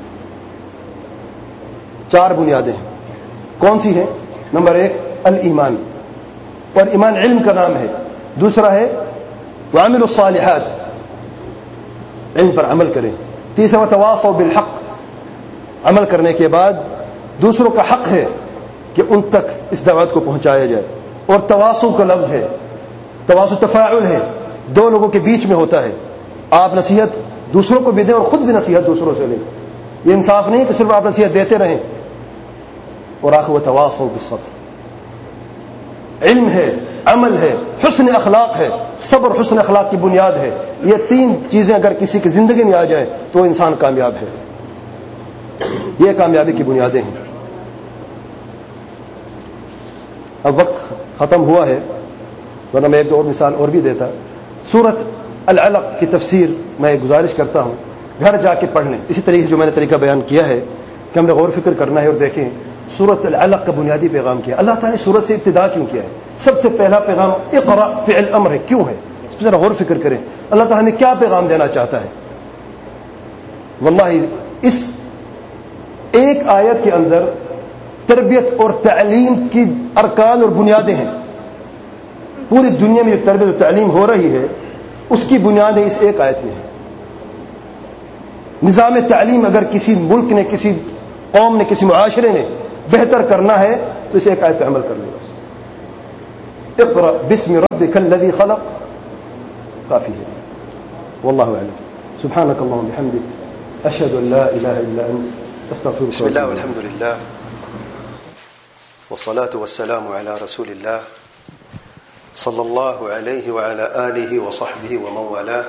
Speaker 1: چار بنیادیں ہیں. کون سی ہیں؟ نمبر ایک الایمان, اور ایمان علم کا نام ہے. دوسرا ہے وعملوا الصالحات, علم پر عمل کریں. تیسرا وتواصوا بالحق, عمل کرنے کے بعد دوسروں کا حق ہے کہ ان تک اس دعوت کو پہنچایا جائے. اور تواصو کا لفظ ہے, تواصو تفاعل ہے, دو لوگوں کے بیچ میں ہوتا ہے. آپ نصیحت دوسروں کو بھی دیں اور خود بھی نصیحت دوسروں سے لیں. یہ انصاف نہیں کہ صرف آپ نصیحت دیتے رہیں. اور آخر وتواصوا بالصبر, علم ہے, عمل ہے, حسن اخلاق ہے. صبر حسن اخلاق کی بنیاد ہے. یہ تین چیزیں اگر کسی کی زندگی میں آ جائے تو انسان کامیاب ہے. یہ کامیابی کی بنیادیں ہیں. اب وقت ختم ہوا ہے, ورنہ میں ایک دو اور مثال اور بھی دیتا. سورت العلق کی تفسیر میں گزارش کرتا ہوں گھر جا کے پڑھ لیں. اسی طریقے سے جو میں نے طریقہ بیان کیا ہے کہ ہم نے غور فکر کرنا ہے اور دیکھیں سورت العلق کا بنیادی پیغام کیا. اللہ تعالیٰ نے سورت سے ابتدا کیوں کیا ہے؟ سب سے پہلا پیغام اقرا فعل امر ہے. کیوں ہے؟ اس پر ذرا غور فکر کریں. اللہ تعالیٰ ہمیں کیا پیغام دینا چاہتا ہے؟ واللہ اس ایک آیت کے اندر تربیت اور تعلیم کی ارکان اور بنیادیں ہیں. پوری دنیا میں جو تربیت اور تعلیم ہو رہی ہے اس کی بنیادیں اس ایک آیت میں ہیں. نظام تعلیم اگر کسی ملک نے, کسی قوم نے, کسی معاشرے نے بہتر کرنا ہے تو اس ایک آیت پہ عمل کر لے. بس اقرأ باسم ربك الذي خلق کافی ہے. واللہ اعلم. سبحانك اللهم وبحمدك اشهد ان لا اله الا انت استغفرك.
Speaker 2: بسم الله والحمد لله والصلاة والسلام على رسول الله صلى الله عليه وعلى آله وصحبه ومن والاه.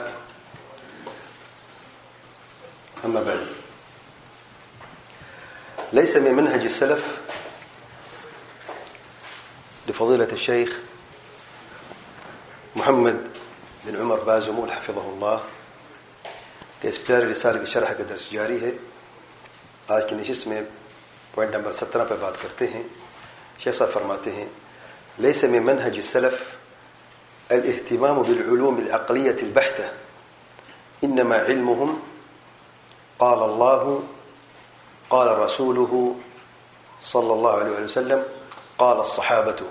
Speaker 2: أما بعد، ليس من منهج السلف لفضيلة الشيخ محمد بن عمر بازمول حفظه اللہ کہ اس پیارے رسالے کی شرح کا درس جاری ہے. آج کی نشست میں پوائنٹ نمبر سترہ پہ بات کرتے ہیں. شیخ صاحب فرماتے ہیں ليس من منهج السلف الاهتمام بالعلوم العقلية البحتة، إنما علمهم قال الله قال رسوله صلى الله عليه وسلم قال الصحابة.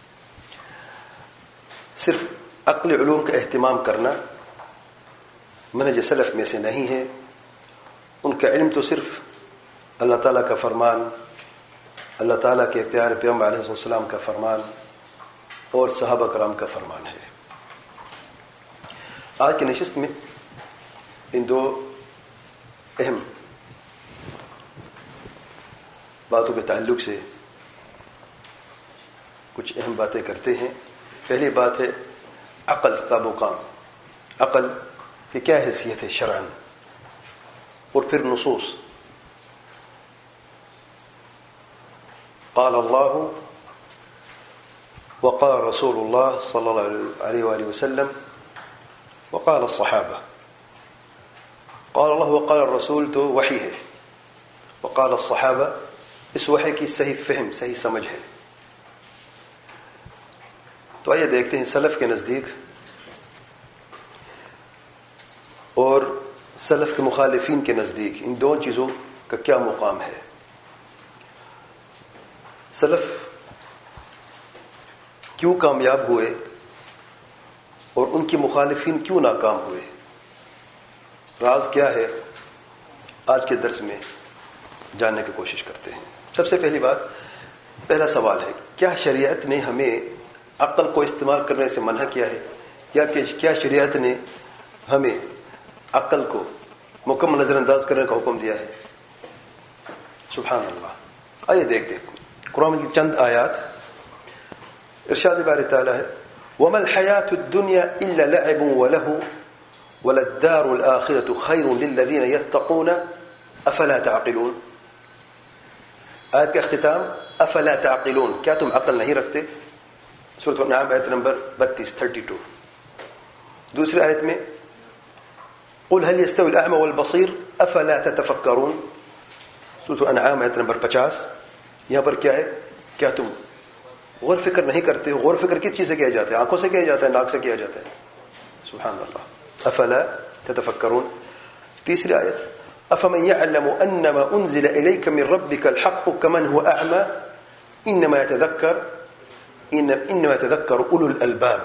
Speaker 2: صرف عقلی علوم کا اہتمام کرنا منہج سلف میں سے نہیں ہے. ان کا علم تو صرف اللہ تعالیٰ کا فرمان، اللہ تعالیٰ کے پیارے پیغمبر علیہ السلام کا فرمان اور صحابہ کرام کا فرمان ہے. آج کی نشست میں ان دو اہم باتوں کے تعلق سے کچھ اہم باتیں کرتے ہیں. پہلی بات ہے عقل کا مقام، عقل کی کیا حیثیت ہے شرعاً، اور پھر نصوص. قال اللہ وقال رسول اللہ صلی اللہ علیہ وآلہ وسلم وقال الصحابہ. قال اللہ وقال الرسول تو وحی ہے، وقال الصحابہ اس وحی کی صحیح فہم، صحیح سمجھ ہے. تو آئیے دیکھتے ہیں سلف کے نزدیک اور سلف کے مخالفین کے نزدیک ان دو چیزوں کا کیا مقام ہے. سلف کیوں کامیاب ہوئے اور ان کی مخالفین کیوں ناکام ہوئے، راز کیا ہے، آج کے درس میں جاننے کی کوشش کرتے ہیں. سب سے پہلی بات، پہلا سوال ہے کیا شریعت نے ہمیں عقل کو استعمال کرنے سے منع کیا ہے، یا کہ کیا شریعت نے ہمیں عقل کو مکمل نظر انداز کرنے کا حکم دیا ہے؟ سبحان اللہ. آئیے دیکھتے ہیں قرآن کی چند آیات. ارشاد باری تعالیٰ ہے وَمَا الْحَيَاةُ الدُّنْيَا إِلَّا لَعِبٌ وَلَهُ وَلَلدَّارُ الْآخِرَةُ خَيْرٌ لِلَّذِينَ يَتَّقُونَ أَفَلَا تَعْقِلُونَ. آیت کا اختتام افلا تعقلون، کیا تم عقل نہیں رکھتے؟ سورۃ الانعام آیت نمبر بتیس تھرٹی ٹو. دوسری آیت میں قل هل يستوي الأعمى والبصير أفلا تتفكرون. سورۃ الانعام آیت نمبر پچاس. یہاں پر کیا ہے، کیا تم غور فکر نہیں کرتے ہو؟ غور فکر کس چیز سے کیا جاتا ہے؟ آنکھوں سے کیا جاتا ہے، ناک سے کیا جاتا ہے. سبحان اللہ. افلا تتفکرون. تیسری آیت افمن يعلم انما انزل اليك من ربك الحق كمن هو اعمى انما يتذكر انما يتذكر اولو الالباب.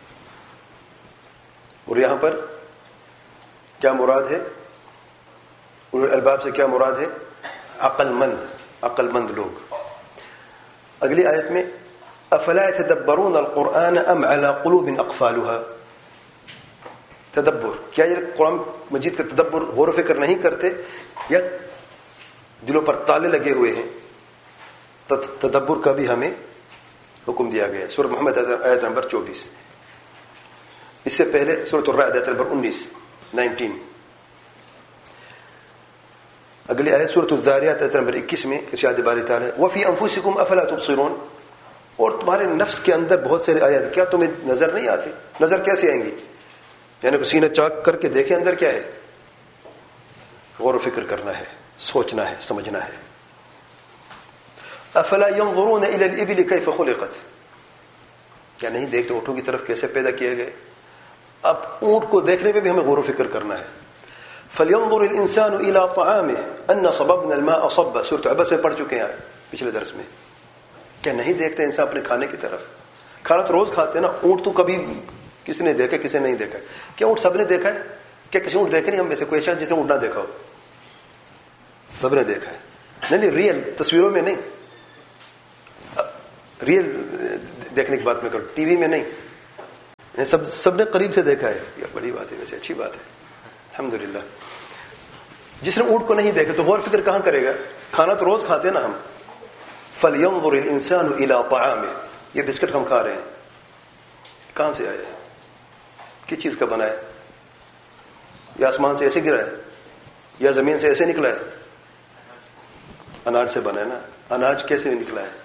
Speaker 2: اور یہاں پر کیا مراد ہے؟ اولو الالباب سے کیا مراد ہے؟ عقل مند، عقل مند لوگ. اگلی آیت میں افلا يتدبرون القرآن ام على قلوب اقفالها. تدبر، کیا یہ قرآن مجید کا تدبر، غور و فکر نہیں کرتے، یا دلوں پر تالے لگے ہوئے ہیں؟ تدبر کا بھی ہمیں حکم دیا گیا. سورۃ محمد آیت نمبر چوبیس. اس سے پہلے سورۃ الرعد آیت نمبر انیس نائنٹین. اگلی آیت سورۃ الذاریات آیت نمبر اکیس میں ارشاد باری تعالیٰ وفی انفسکم افلا تبصرون. اور تمہارے نفس کے اندر بہت سارے آیات، کیا تمہیں نظر نہیں آتے؟ نظر کیسے آئیں گی؟ یعنی کہ سینہ چاک کر کے دیکھیں اندر کیا ہے. غور و فکر کرنا ہے، سوچنا ہے، سمجھنا ہے. افلا ينظرون الى الابل كيف خلقت. کیا نہیں دیکھتے اونٹوں کی طرف کیسے پیدا کیے گئے؟ اب اونٹ کو دیکھنے پہ بھی ہمیں غور و فکر کرنا ہے. فلينظر الانسان الى طعامه ان صببنا الماء صبا. سورۃ عبس میں پڑھ چکے ہیں پچھلے درس میں. کیا نہیں دیکھتے انسان اپنے کھانے کی طرف؟ کھانا تو روز کھاتے ہیں نا. اونٹ تو کبھی کسی نے دیکھا، کسی نے نہیں دیکھا. کیا اونٹ سب نے دیکھا ہے؟ کیا کسی اونٹ دیکھا نہیں ہم میں سے کوئی شاید جس نے اونٹ نہ دیکھا ہو؟ سب نے دیکھا ہے. نہیں نہیں ریئل تصویروں میں نہیں، ریئل دیکھنے کی بات میں کروں, ٹی وی میں نہیں, سب سب نے قریب سے دیکھا ہے. یہ بڑی بات ہے, ویسے اچھی بات ہے الحمدللہ. جس نے اونٹ کو نہیں دیکھا تو غور فکر کہاں کرے گا؟ کھانا تو روز کھاتے ہیں نا ہم. فَلْيَنْظُرِ الْإِنسَانُ إِلَىٰ طَعَامِهِ, یہ بسکٹ ہم کھا رہے ہیں, کہاں سے آیا ہے؟ کس چیز کا بنا ہے؟ یا آسمان سے ایسے گرا ہے یا زمین سے ایسے نکلا ہے؟ اناج سے بنا ہے نا. اناج کیسے نکلا ہے؟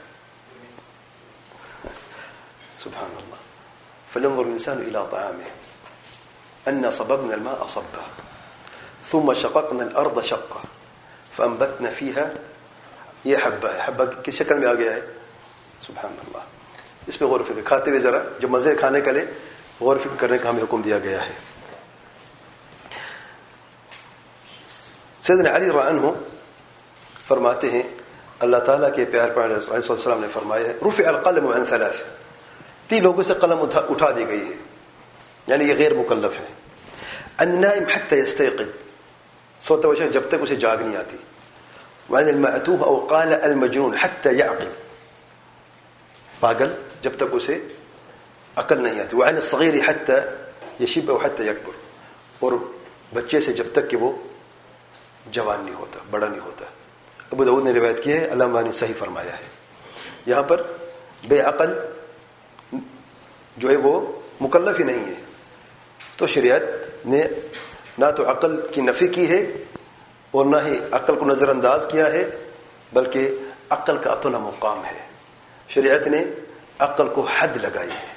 Speaker 2: سبحان اللہ. فَلْيَنْظُرِ الْإِنسَانُ إِلَىٰ طَعَامِهِ أَنَّا صَبَبْنَا الْمَاءَ صَبًّا ثُمَّ شَقَقْنَا الْأَرْضَ شَقًّا فَأَنبَتْنَا فِيهَا. یہ حبہ ہے, حبہ کس شکل میں آ گیا ہے؟ سبحان اللہ. اس پہ غور فکر کھاتے ہوئے ذرا جب مزے کھانے کا لے غور فکر کرنے کا ہمیں حکم دیا گیا ہے. سیدنا علی رضی اللہ عنہ فرماتے ہیں اللہ تعالیٰ کے پیار پیارے علیہ السلام نے فرمایا ہے رفع القلم عن ثلاث, تین لوگوں سے قلم اٹھا, اٹھا دی گئی ہے, یعنی یہ غیر مکلف ہے. عن النائم حتى يستيقظ, سوتا ہوا شخص جب تک اسے جاگ نہیں آتی. وعن المعتوه او قال المجنون حتى يعقل, پاگل جب تک اسے عقل نہیں آتی. وعن الصغير حتى يشب او حتى يكبر, اور بچے سے جب تک کہ وہ جوان نہیں ہوتا, بڑا نہیں ہوتا. ابو داؤد نے روایت کی ہے, علامہ نے صحیح فرمایا ہے. یہاں پر بے عقل جو ہے وہ مکلف ہی نہیں ہے, تو شریعت نے نہ تو عقل کی نفی کی ہے اور نہ ہی عقل کو نظر انداز کیا ہے, بلکہ عقل کا اپنا مقام ہے. شریعت نے عقل کو حد لگائی ہے.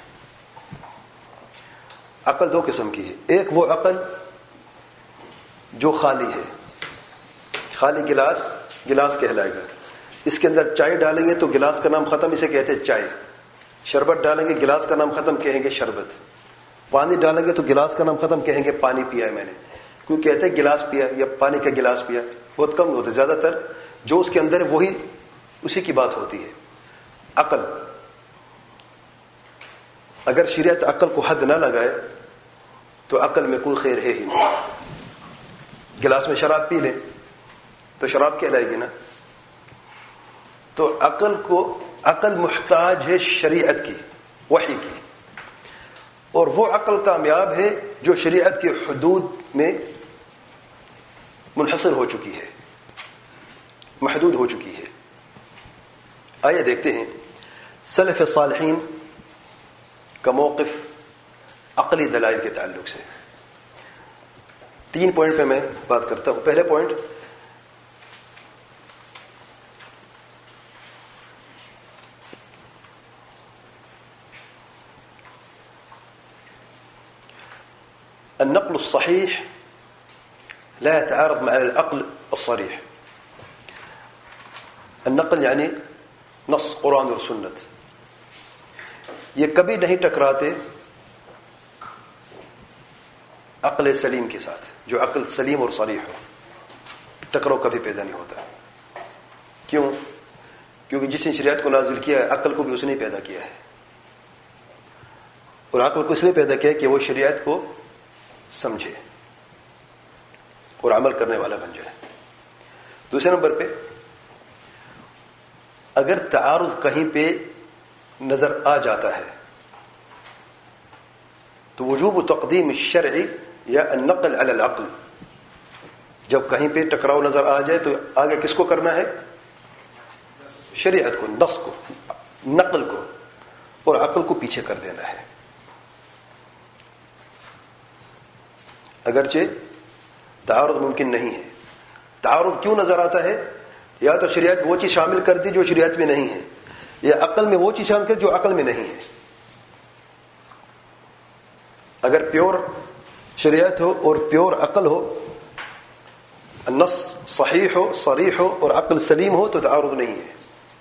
Speaker 2: عقل دو قسم کی ہے, ایک وہ عقل جو خالی ہے, خالی گلاس گلاس کہلائے گا. اس کے اندر چائے ڈالیں گے تو گلاس کا نام ختم, اسے کہتے ہیں چائے. شربت ڈالیں گے گلاس کا نام ختم, کہیں گے شربت. پانی ڈالیں گے تو گلاس کا نام ختم, کہیں گے پانی پیا ہے میں نے. کیوں کہتے ہیں گلاس پیا یا پانی کا گلاس پیا؟ بہت کم ہوتے, زیادہ تر جو اس کے اندر ہے وہی اسی کی بات ہوتی ہے. عقل, اگر شریعت عقل کو حد نہ لگائے تو عقل میں کوئی خیر ہے ہی نہیں. گلاس میں شراب پی لیں تو شراب کہلائے گی نا. تو عقل کو عقل محتاج ہے شریعت کی, وحی کی, اور وہ عقل کامیاب ہے جو شریعت کے حدود میں منحصر ہو چکی ہے, محدود ہو چکی ہے. آئیے دیکھتے ہیں سلف صالحین کا موقف عقلی دلائل کے تعلق سے. تین پوائنٹ پہ میں بات کرتا ہوں. پہلے پوائنٹ, النقل الصحيح لا يتعارض مع العقل الصريح. النقل یعنی نص قرآن اور سنت, یہ کبھی نہیں ٹکراتے عقل سلیم کے ساتھ. جو عقل سلیم اور صریح ہو, ٹکراؤ کبھی پیدا نہیں ہوتا. کیوں؟ کیونکہ جس نے شریعت کو نازل کیا ہے عقل کو بھی اس نے پیدا کیا ہے, اور عقل کو اس لیے پیدا کیا ہے کہ وہ شریعت کو سمجھے اور عمل کرنے والا بن جائے. دوسرے نمبر پہ, اگر تعارض کہیں پہ نظر آ جاتا ہے تو وجوب تقدیم الشرع یا النقل علی العقل. جب کہیں پہ ٹکراؤ نظر آ جائے تو آگے کس کو کرنا ہے؟ شریعت کو, نص کو, نقل کو, اور عقل کو پیچھے کر دینا ہے. اگرچہ تعارض ممکن نہیں ہے. تعارض کیوں نظر آتا ہے؟ یا تو شریعت وہ چیز شامل کر دی جو شریعت میں نہیں ہے, یا عقل میں وہ چیز شامل کر جو عقل میں نہیں ہے. اگر پیور شریعت ہو اور پیور عقل ہو, نص صحیح ہو, صریح ہو, اور عقل سلیم ہو تو تعارض نہیں ہے.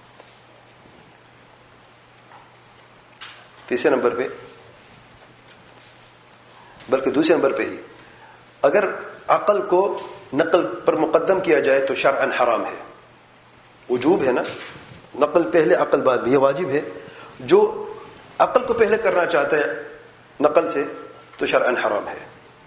Speaker 2: تیسرے نمبر پہ, بلکہ دوسرے نمبر پہ ہی, اگر عقل کو نقل پر مقدم کیا جائے تو شرعاً حرام ہے. وجوب ہے نا, نقل پہلے عقل بعد میں, یہ واجب ہے. جو عقل کو پہلے کرنا چاہتا ہے نقل سے تو شرعاً حرام ہے.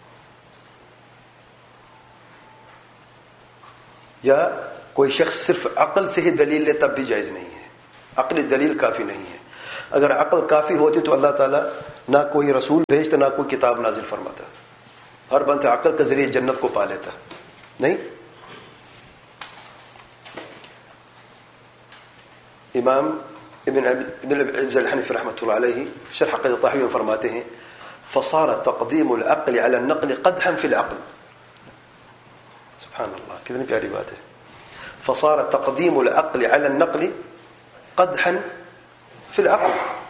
Speaker 2: یا کوئی شخص صرف عقل سے ہی دلیل لے تب بھی جائز نہیں ہے, عقلی دلیل کافی نہیں ہے. اگر عقل کافی ہوتی تو اللہ تعالیٰ نہ کوئی رسول بھیجتا، نہ کوئی کتاب نازل فرماتا. ہر بندہ عقل کے ذریعے جنت کو پا لیتا. نہیں. امام ابن ابن العز الحنفی رحمۃ اللہ علیہ شرح عقیدۃ الطحاوی میں فرماتے ہیں فصار تقدیم العقل على النقل قدحا في العقل. سبحان اللہ، کتنی پیاری بات ہے. فصار تقدیم العقل على النقل قدحا في العقل.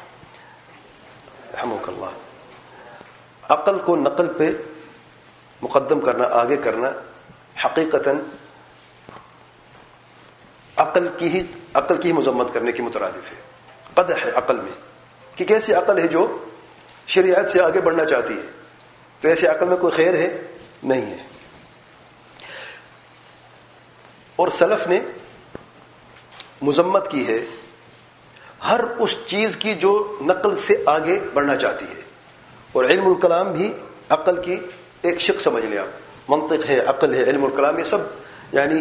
Speaker 2: رحمك اللہ. عقل کو نقل پہ مقدم کرنا، آگے کرنا، حقیقتاً عقل کی ہی عقل کی ہی مذمت کرنے کی مترادف ہے. قدح ہے عقل میں کہ کیسی عقل ہے جو شریعت سے آگے بڑھنا چاہتی ہے، تو ایسی عقل میں کوئی خیر ہے نہیں ہے. اور سلف نے مذمت کی ہے ہر اس چیز کی جو نقل سے آگے بڑھنا چاہتی ہے. اور علم الکلام بھی عقل کی ایک شق سمجھ لیں آپ. منطق ہے، عقل ہے، علم الکلام، یہ سب یعنی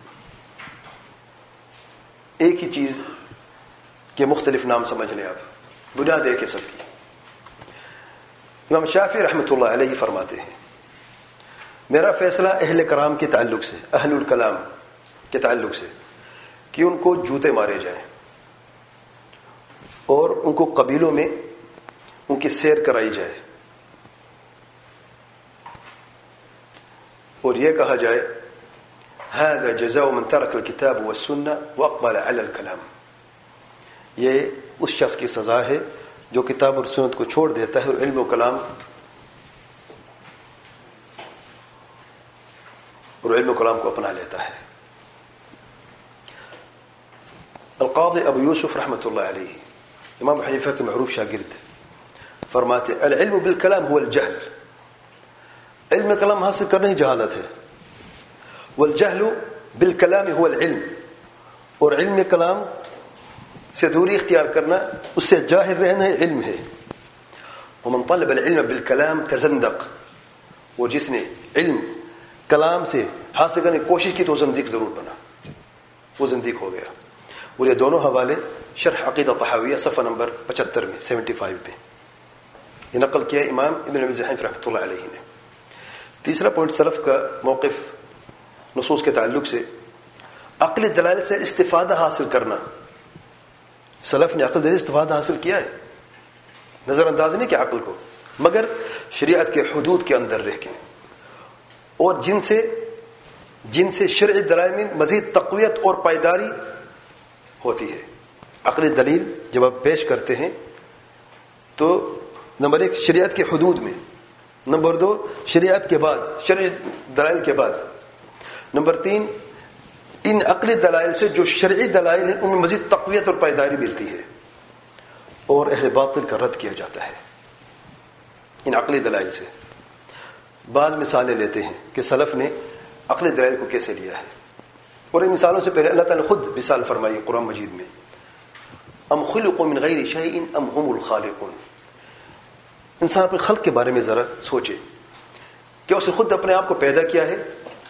Speaker 2: ایک ہی چیز کے مختلف نام سمجھ لیں آپ. بنیاد ایک ہے سب کی. امام شافعی رحمۃ اللہ علیہ فرماتے ہیں میرا فیصلہ اہل کرام کے تعلق سے، اہل الکلام کے تعلق سے، کہ ان کو جوتے مارے جائیں اور ان کو قبیلوں میں ان کی سیر کرائی جائے اور یہ کہا جائے هذا جزاء من ترك الكتاب والسنة واقبل على الكلام. یہ اس شخص کی سزا ہے جو کتاب اور سنت کو چھوڑ دیتا ہے، علم و کلام اور علم و کلام کو اپنا لیتا ہے. القاضی ابو یوسف رحمۃ اللہ علیہ امام حنیفہ کے معروف شاگرد فرماتے العلم بالکلام هو الجہل. علم کلام حاصل کرنا ہی جہالت ہے. والجہل بالکلام هو العلم، اور علم کلام سے دوری اختیار کرنا، اس سے جاہل رہنا ہے، علم ہے. ومن طلب العلم بالکلام تزندق، وہ جس نے علم کلام سے حاصل کرنے کی کوشش کی تو زندیق ضرور بنا، وہ زندیق ہو گیا. اور یہ دونوں حوالے شرح عقیدہ طحاویہ صفحہ نمبر پچہتر میں سیونٹی فائیو پہ یہ نقل کیا امام ابن ابی الحنفی رحمۃ اللہ علیہ نے. تیسرا پوائنٹ سلف کا موقف نصوص کے تعلق سے عقلی دلائل سے استفادہ حاصل کرنا. سلف نے عقل سے استفادہ حاصل کیا ہے، نظر انداز نہیں کیا عقل کو، مگر شریعت کے حدود کے اندر رہ کے، اور جن سے جن سے شرعی دلائل میں مزید تقویت اور پائیداری ہوتی ہے. عقلی دلیل جب آپ پیش کرتے ہیں تو نمبر ایک شریعت کے حدود میں، نمبر دو شریعت کے بعد، شرعی دلائل کے بعد، نمبر تین ان عقلی دلائل سے جو شرعی دلائل ہیں ان میں مزید تقویت اور پائیداری ملتی ہے اور اہل باطل کا رد کیا جاتا ہے ان عقلی دلائل سے. بعض مثالیں لیتے ہیں کہ سلف نے عقلی دلائل کو کیسے لیا ہے، اور ان مثالوں سے پہلے اللہ تعالیٰ نے خود مثال فرمائی قرآن مجید میں ام خلقوا من غیر شیء ام هم الخالقون. انسان اپنے خلق کے بارے میں ذرا سوچے، کیا اسے خود اپنے آپ کو پیدا کیا ہے؟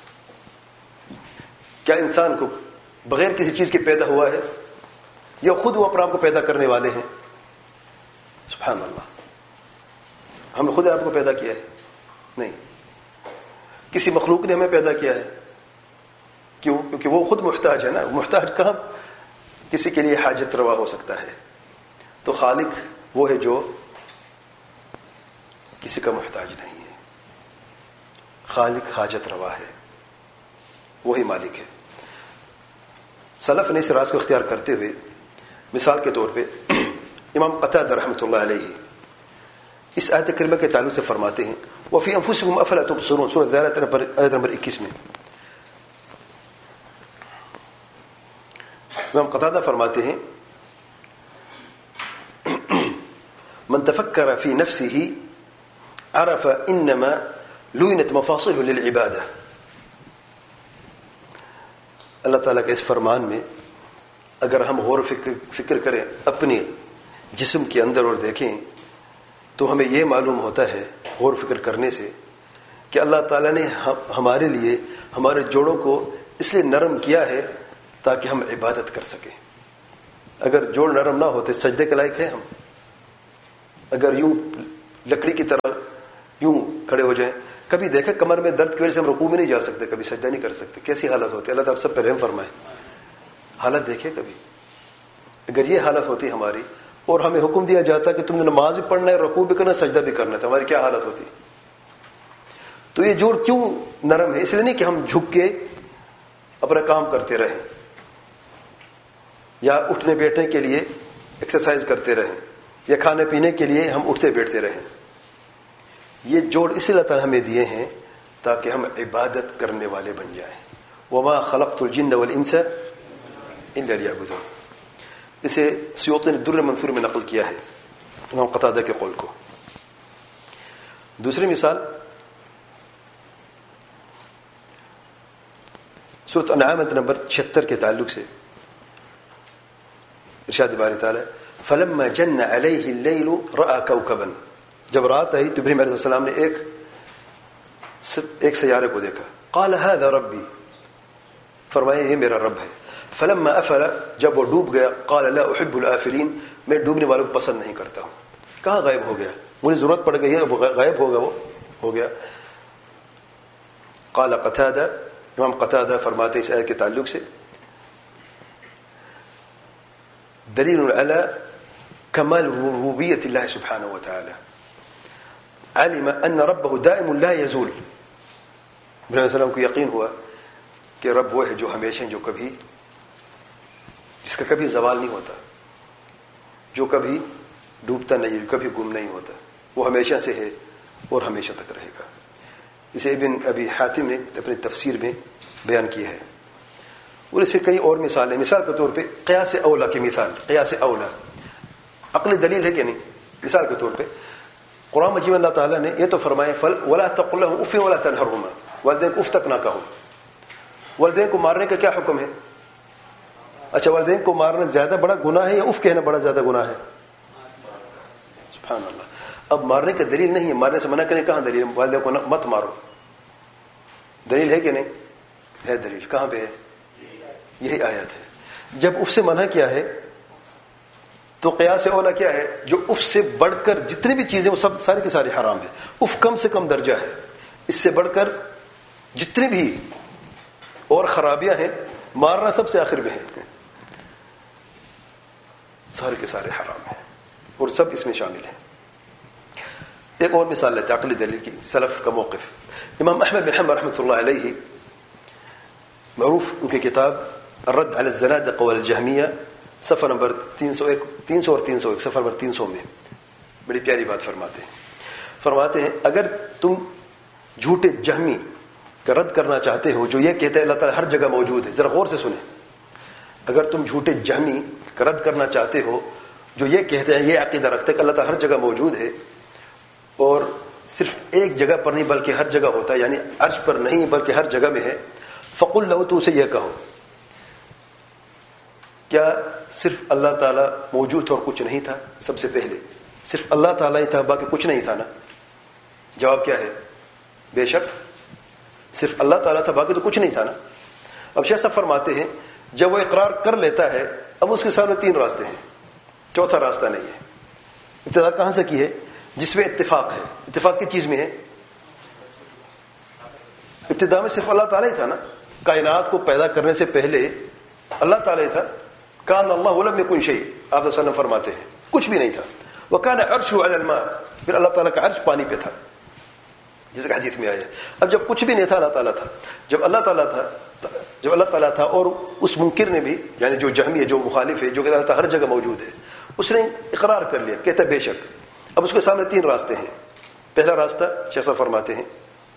Speaker 2: کیا انسان کو بغیر کسی چیز کے پیدا ہوا ہے، یا خود وہ اپنے آپ کو پیدا کرنے والے ہیں؟ سبحان اللہ. ہم نے خود آپ کو پیدا کیا ہے؟ نہیں، کسی مخلوق نے ہمیں پیدا کیا ہے. کیوں؟ کیونکہ وہ خود محتاج ہے نا. محتاج کہاں کسی کے لیے حاجت روا ہو سکتا ہے؟ تو خالق وہ ہے جو کسی کا محتاج نہیں ہے. خالق حاجت روا ہے، وہی مالک ہے. سلف نے اس راز کو اختیار کرتے ہوئے مثال کے طور پہ امام قتادہ رحمۃ اللہ علیہ اس آیت کریمہ کے تعلق سے فرماتے ہیں وفی انفسکم افلا تبصرون، سورۃ الذارiyات آیت نمبر اکیس میں. امام قتادہ فرماتے ہیں من تفکر فی نفسه عرف انما لوینت مفاصله للعبادہ. اللہ تعالیٰ کے اس فرمان میں اگر ہم غور و فکر, فکر کریں اپنے جسم کے اندر اور دیکھیں تو ہمیں یہ معلوم ہوتا ہے غور و فکر کرنے سے کہ اللہ تعالیٰ نے ہمارے لیے ہمارے جوڑوں کو اس لیے نرم کیا ہے تاکہ ہم عبادت کر سکیں. اگر جوڑ نرم نہ ہوتے سجدے کے لائق ہیں ہم؟ اگر یوں لکڑی کی طرح یوں کھڑے ہو جائیں، کبھی دیکھیں کمر میں درد کی وجہ سے ہم رکوع میں نہیں جا سکتے، کبھی سجدہ نہیں کر سکتے، کیسی حالت ہوتی ہے؟ اللہ تعالیٰ سب پہ رحم فرمائے. حالت دیکھیں کبھی. اگر یہ حالت ہوتی ہماری اور ہمیں حکم دیا جاتا کہ تم نے نماز بھی پڑھنا ہے، رکوع بھی کرنا ہے، سجدہ بھی کرنا ہے، تو ہماری کیا حالت ہوتی؟ تو یہ جوڑ کیوں نرم ہے؟ اس لیے نہیں کہ ہم جھک کے اپنا کام کرتے رہیں یا اٹھنے بیٹھنے کے لیے ایکسرسائز کرتے رہیں یا کھانے پینے کے لیے ہم اٹھتے بیٹھتے رہیں. یہ جوڑ اس لیے اللہ تعالیٰ ہمیں دیے ہیں تاکہ ہم عبادت کرنے والے بن جائیں. وما خلقت الجن والانس الا لیعبدون. اسے سیوطی نے در منصور میں نقل کیا ہے امام قتادہ کے قول کو. دوسری مثال سورۃ انعام نمبر چھہتر کے تعلق سے ارشاد باری تعالیٰ فلما جن علیہ اللیل رأى کوکبا. جب رات آئی تو ابراہیم علیہ السلام نے ایک ایک سیارے کو دیکھا. قال هذا ربی، فرمایا یہ میرا رب ہے. فلما افل، جب وہ ڈوب گیا، قال لا احب الافلین، میں ڈوبنے والوں کو پسند نہیں کرتا ہوں. کہاں غائب ہو گیا؟ مجھے ضرورت پڑ گئی ہے، غائب ہوگا، وہ ہو گیا. قال قتادہ، امام قتادہ فرماتے ہیں اس آیت کے تعلق سے دلیل علی کمال ربوبیت اللہ سبحانہ وتعالی، علم ان ربہ دائم لا یزول. ابراہیم علیہ السلام کو یقین ہوا کہ رب وہ ہے جو ہمیشہ، جو کبھی، جس کا کبھی زوال نہیں ہوتا، جو کبھی ڈوبتا نہیں، کبھی گم نہیں ہوتا، وہ ہمیشہ سے ہے اور ہمیشہ تک رہے گا. اسے ابن ابی حاتم نے اپنی تفسیر میں بیان کی ہے. اور اسے کئی اور مثالیں، مثال کے طور پہ قیاس اولا کی مثال. قیاس اولا عقلی دلیل ہے کہ نہیں؟ مثال کے طور پہ قرآن مجید میں اللہ تعالیٰ نے یہ تو فرمایا فل ولا تقل لهم اف ولا تنهرهما، والدین کو اف تک نہ کہو. والدین کو مارنے کا کیا حکم ہے؟ اچھا، والدین کو مارنا زیادہ بڑا گناہ ہے یا اف کہنا بڑا زیادہ گناہ ہے؟ سبحان اللہ. اب مارنے کا دلیل نہیں ہے، مارنے سے منع کرنے کہاں دلیل؟ والدین کو مت مارو، دلیل ہے کہ نہیں؟ ہے دلیل. کہاں پہ ہے؟ یہی آیت ہے. جب اف سے منع کیا ہے تو قیاس اولا کیا ہے؟ جو اف سے بڑھ کر جتنی بھی چیزیں وہ سب ساری کی ساری حرام ہے. اف کم سے کم درجہ ہے، اس سے بڑھ کر جتنی بھی اور خرابیاں ہیں مارنا سب سے آخر میں ہے. سارے کے سارے حرام ہیں اور سب اس میں شامل ہیں. ایک اور مثال لیتے عقلی دلیل کی، سلف کا موقف. امام احمد بن حنبل رحمۃ اللہ علیہ، معروف ان کی کتاب الرد علی الزنادقہ والجہمیہ، صفحہ نمبر تین سو ایک تین سو اور تین سو ایک صفحہ نمبر تین سو میں بڑی پیاری بات فرماتے ہیں. فرماتے ہیں اگر تم جھوٹے جہمی کا رد کرنا چاہتے ہو جو یہ کہتے ہیں اللہ تعالیٰ ہر جگہ موجود ہے، ذرا غور سے سنیں. اگر تم جھوٹے جہمی کا رد کرنا چاہتے ہو جو یہ کہتے ہیں، یہ عقیدہ رکھتے ہیں کہ اللہ تعالیٰ ہر جگہ موجود ہے اور صرف ایک جگہ پر نہیں بلکہ ہر جگہ ہوتا ہے، یعنی عرش پر نہیں بلکہ ہر جگہ میں ہے، فقل لہو، تو اسے یہ کہو کیا صرف اللہ تعالیٰ موجود تھا اور کچھ نہیں تھا؟ سب سے پہلے صرف اللہ تعالیٰ ہی تھا، باقی کچھ نہیں تھا نا؟ جواب کیا ہے؟ بے شک صرف اللہ تعالیٰ تھا، باقی تو کچھ نہیں تھا نا. اب شیخ صاحب فرماتے ہیں جب وہ اقرار کر لیتا ہے اب اس کے سامنے تین راستے ہیں، چوتھا راستہ نہیں ہے. ابتدا کہاں سے کی ہے؟ جس میں اتفاق ہے. اتفاق کی چیز میں ہے؟ ابتدا میں صرف اللہ تعالیٰ ہی تھا نا. کائنات کو پیدا کرنے سے پہلے اللہ تعالیٰ ہی تھا. کان اللہ ولم یکن شیء، آپ صلی اللہ علیہ وسلم فرماتے ہیں کچھ بھی نہیں تھا. وکان عرشہ علی الماء، پھر اللہ تعالیٰ کا عرش پانی پہ تھا، جیسے کہ حدیث میں آیا ہے. اب جب کچھ بھی نہیں تھا اللہ تعالیٰ تھا. جب اللہ تعالیٰ تھا جب اللہ تعالیٰ تھا اور اس منکر نے بھی، یعنی جو جہمی ہے، جو مخالف ہے، جو کہ اللہ تعالیٰ ہر جگہ موجود ہے، اس نے اقرار کر لیا، کہتا ہے بے شک. اب اس کے سامنے تین راستے ہیں. پہلا راستہ شیخ صاحب فرماتے ہیں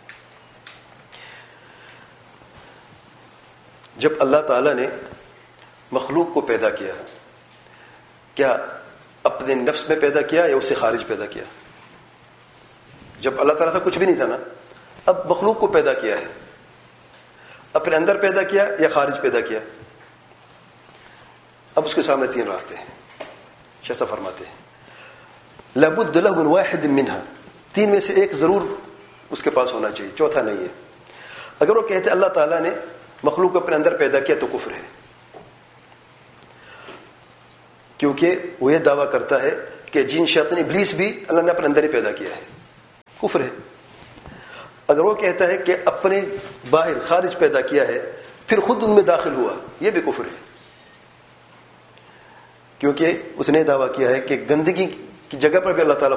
Speaker 2: جب اللہ تعالیٰ نے مخلوق کو پیدا کیا، کیا اپنے نفس میں پیدا کیا یا اس سے خارج پیدا کیا؟ جب اللہ تعالیٰ تھا کچھ بھی نہیں تھا نا. اب مخلوق کو پیدا کیا ہے، اپنے اندر پیدا کیا یا خارج پیدا کیا؟ اب اس کے سامنے تین راستے ہیں. شیخ صاحب فرماتے ہیں لابد له من واحد منها، تین میں سے ایک ضرور اس کے پاس ہونا چاہیے، چوتھا نہیں ہے. اگر وہ کہتے اللہ تعالیٰ نے مخلوق کو اپنے اندر پیدا کیا تو کفر ہے. کیونکہ وہ یہ دعویٰ کرتا ہے کہ جن شیطان ابلیس بھی اللہ نے اپنے اندر ہی پیدا کیا ہے، کفر ہے۔ اگر وہ کہتا ہے کہ اپنے باہر خارج پیدا کیا ہے پھر خود ان میں داخل ہوا، یہ بھی کفر ہے، کیونکہ اس نے دعویٰ کیا ہے کہ گندگی کی جگہ پر بھی اللہ تعالیٰ